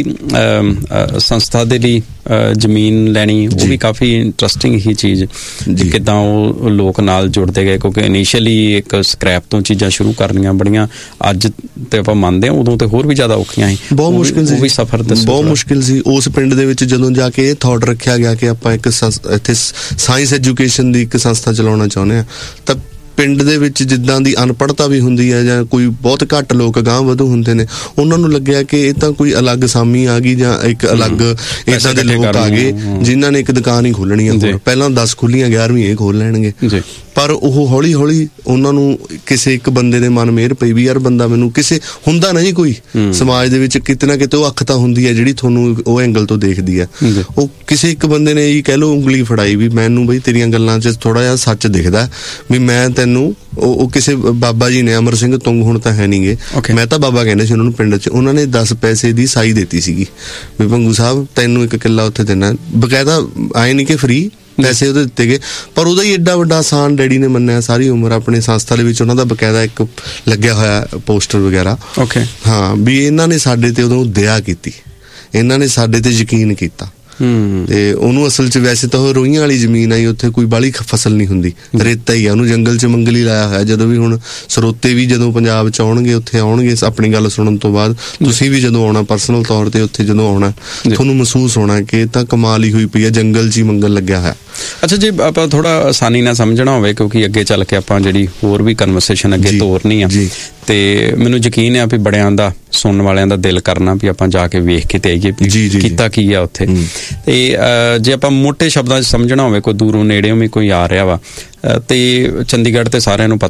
ਸੰਸਥਾ ਦੇ ਲਈ ਜ਼ਮੀਨ ਲੈਣੀ, ਉਹ ਵੀ ਕਾਫੀ ਇੰਟਰਸਟਿੰਗ ਹੀ ਚੀਜ਼, ਕਿੱਦਾਂ ਉਹ ਲੋਕ ਨਾਲ ਜੁੜਦੇ ਗਏ, ਕਿਉਂਕਿ ਇਨੀਸ਼ੀਅਲੀ ਇੱਕ ਸਕ੍ਰੈਪ ਤੋਂ ਚੀਜ਼ਾਂ ਸ਼ੁਰੂ ਕਰਨੀਆਂ ਬੜੀਆਂ, ਅੱਜ ਤੇ ਆਪਾਂ ਮੰਨਦੇ ਹਾਂ, ਉਦੋਂ ਤੇ ਹੋਰ ਵੀ ਜ਼ਿਆਦਾ ਔਖੀਆਂ ਸੀ, ਬਹੁਤ ਮੁਸ਼ਕਿਲ ਸੀ, ਉਹ ਵੀ ਸਫ਼ਰ ਬਹੁਤ ਮੁਸ਼ਕਿਲ ਸੀ। ਉਸ ਪਿੰਡ ਦੇ ਵਿੱਚ ਜਦੋਂ ਜਾ ਕੇ ਇਹ ਥਾਟ ਰੱਖਿਆ ਗਿਆ ਕਿ ਆਪਾਂ ਇੱਕ ਇੱਥੇ ਸਾਇੰਸ ਐਜੂਕੇਸ਼ਨ ਦੀ ਇੱਕ ਸੰਸਥਾ ਚਲਾਉਣਾ ਚਾਹੁੰਦੇ ਹਾਂ, ਤਾਂ ਪਿੰਡ ਦੇ ਵਿੱਚ ਜਿੱਦਾਂ ਦੀ ਅਨਪੜ੍ਹਤਾ ਵੀ ਹੁੰਦੀ ਹੈ, ਜਾਂ ਕੋਈ ਬਹੁਤ ਘੱਟ ਲੋਕ ਅਗਾਂਹ ਵਧੂ ਹੁੰਦੇ ਨੇ, ਉਹਨਾਂ ਨੂੰ ਲੱਗਿਆ ਕਿ ਇਹ ਤਾਂ ਕੋਈ ਅਲੱਗ ਸਾਮੀ ਆ ਗਈ, ਜਾਂ ਇੱਕ ਅਲੱਗ ਏਦਾਂ ਦੇ ਲੋਕ ਆ ਗਏ ਜਿਨ੍ਹਾਂ ਨੇ ਇੱਕ ਦੁਕਾਨ ਹੀ ਖੋਲਣੀ ਆ। ਪਹਿਲਾਂ 10 ਖੁੱਲੀਆਂ, 11ਵੀਂ ਇਹ ਖੋਲ ਲੈਣਗੇ। ਪਰ ਉਹ ਹੌਲੀ ਹੌਲੀ ਉਹਨਾਂ ਨੂੰ ਕਿਸੇ ਇੱਕ ਬੰਦੇ ਦੇ ਮਨ ਮਿਹਰ ਪਈ ਵੀ ਯਾਰ ਬੰਦਾ ਮੈਨੂੰ ਕਿਸੇ ਹੁੰਦਾ ਨਾ ਜੀ, ਕੋਈ ਸਮਾਜ ਦੇ ਵਿੱਚ ਕਿਤੇ ਨਾ ਕਿਤੇ ਉਹ ਅੱਖ ਤਾਂ ਹੁੰਦੀ ਹੈ ਜਿਹੜੀ ਤੁਹਾਨੂੰ ਉਹ ਐਂਗਲ ਤੋਂ ਦੇਖਦੀ ਹੈ। ਉਹ ਕਿਸੇ ਇੱਕ ਬੰਦੇ ਨੇ ਇਹ ਕਹਿ ਲਓ ਉਂਗਲੀ ਫੜਾਈ ਵੀ ਮੈਨੂੰ ਬਈ ਤੇਰੀਆਂ ਗੱਲਾਂ 'ਚ ਥੋੜਾ ਜਿਹਾ ਸੱਚ ਦਿਖਦਾ, ਵੀ ਮੈਂ ਤੈਨੂੰ ਉਹ ਕਿਸੇ ਬਾਬਾ ਜੀ ਨੇ, ਅਮਰ ਸਿੰਘ ਤੁੰਗ ਹੁਣ ਤਾਂ ਹੈ ਨਹੀਂ ਗੇ, ਮੈਂ ਤਾਂ ਬਾਬਾ ਕਹਿੰਦੇ ਸੀ ਉਹਨਾਂ ਨੂੰ ਪਿੰਡ 'ਚ, ਉਹਨਾਂ ਨੇ 10 ਪੈਸੇ ਦੀ ਸਾਈ ਦਿੱਤੀ ਸੀਗੀ ਵੀ ਭੰਗੂ ਸਾਹਿਬ ਤੈਨੂੰ ਇੱਕ ਕਿੱਲਾ ਉੱਥੇ ਦੇਣਾ, ਬਕਾਇਦਾ ਆਏ ਨਹੀਂ ਕਿ ਫ੍ਰੀ ਪੈਸੇ ਉਹਦੇ ਦਿੱਤੇ ਗਏ। ਪਰ ਉਹਦਾ ਹੀ ਏਡਾ ਵੱਡਾ ਆਸਾਨ ਡੈਡੀ ਨੇ ਮੰਨਿਆ ਸਾਰੀ ਉਮਰ, ਆਪਣੀ ਸੰਸਥਾ ਦੇ ਵਿੱਚ ਉਹਨਾਂ ਦਾ ਬਕਾਇਦਾ ਇੱਕ ਲੱਗਿਆ ਹੋਇਆ ਪੋਸਟਰ ਵਗੈਰਾ। ਹਾਂ, ਵੀ ਇਹਨਾਂ ਨੇ ਸਾਡੇ ਤੇ ਉਦੋਂ ਦਇਆ ਕੀਤੀ, ਇਹਨਾਂ ਨੇ ਸਾਡੇ ਤੇ ਯਕੀਨ ਕੀਤਾ। ਤੇ ਉਹਨੂੰ ਅਸਲ 'ਚ ਵੈਸੇ ਤਾਂ ਉਹ ਰੋਈਆਂ ਵਾਲੀ ਜ਼ਮੀਨ ਆਈ, ਉੱਥੇ ਕੋਈ ਬਾਹਲੀ ਫਸਲ ਨਹੀਂ ਹੁੰਦੀ, ਰੇਤਾ ਹੀ ਆ, ਉਹਨੂੰ ਜੰਗਲ 'ਚ ਮੰਗਲੀ ਲਾਇਆ ਹੋਇਆ। ਜਦੋਂ ਵੀ ਹੁਣ ਸਰੋਤੇ ਵੀ ਜਦੋਂ ਪੰਜਾਬ 'ਚ ਆਉਣਗੇ, ਉੱਥੇ ਆਉਣਗੇ ਆਪਣੀ ਗੱਲ ਸੁਣਨ ਤੋਂ ਬਾਅਦ, ਤੁਸੀਂ ਵੀ ਜਦੋਂ ਆਉਣਾ ਪਰਸਨਲ ਤੌਰ ਤੇ ਉੱਥੇ ਜਦੋਂ ਆਉਣਾ, ਤੁਹਾਨੂੰ ਮਹਿਸੂਸ ਹੋਣਾ ਕਿ ਇਹ ਤਾਂ ਕਮਾਲ ਹੀ ਹੋਈ ਪਈ ਆ, ਜੰਗਲ 'ਚ ਹੀ ਮੰਗਲ ਲੱਗਿਆ ਹੋਇਆ। ਅੱਛਾ, ਜੇ ਆਪਾਂ ਥੋੜਾ ਆਸਾਨੀ ਨਾਲ ਸਮਝਣਾ ਹੋਵੇ, ਕਿਉਂਕਿ ਅੱਗੇ ਚੱਲ ਕੇ ਆਪਾਂ ਜਿਹੜੀ ਹੋਰ ਵੀ ਕਨਵਰਸੇਸ਼ਨ ਅੱਗੇ ਤੋਰਨੀ ਆ, ਤੇ ਮੈਨੂੰ ਯਕੀਨ ਆ ਵੀ ਬੜਿਆਂ ਦਾ, ਸੁਣਨ ਵਾਲਿਆਂ ਦਾ ਦਿਲ ਕਰਨਾ ਵੀ ਆਪਾਂ ਜਾ ਕੇ ਵੇਖ ਕੇ ਤੇ ਆਈਏ ਕੀਤਾ ਕੀ ਆ ਉੱਥੇ। ਤੇ ਜੇ ਆਪਾਂ ਮੋਟੇ ਸ਼ਬਦਾਂ 'ਚ ਸਮਝਣਾ ਹੋਵੇ, ਕੋਈ ਦੂਰੋਂ ਨੇੜਿਓਂ ਵੀ ਕੋਈ ਆ ਰਿਹਾ ਵਾ, ਤੇ ਚੰਡੀਗੜ੍ਹ ਤੇ ਸਾਰਿਆਂ ਨੂੰ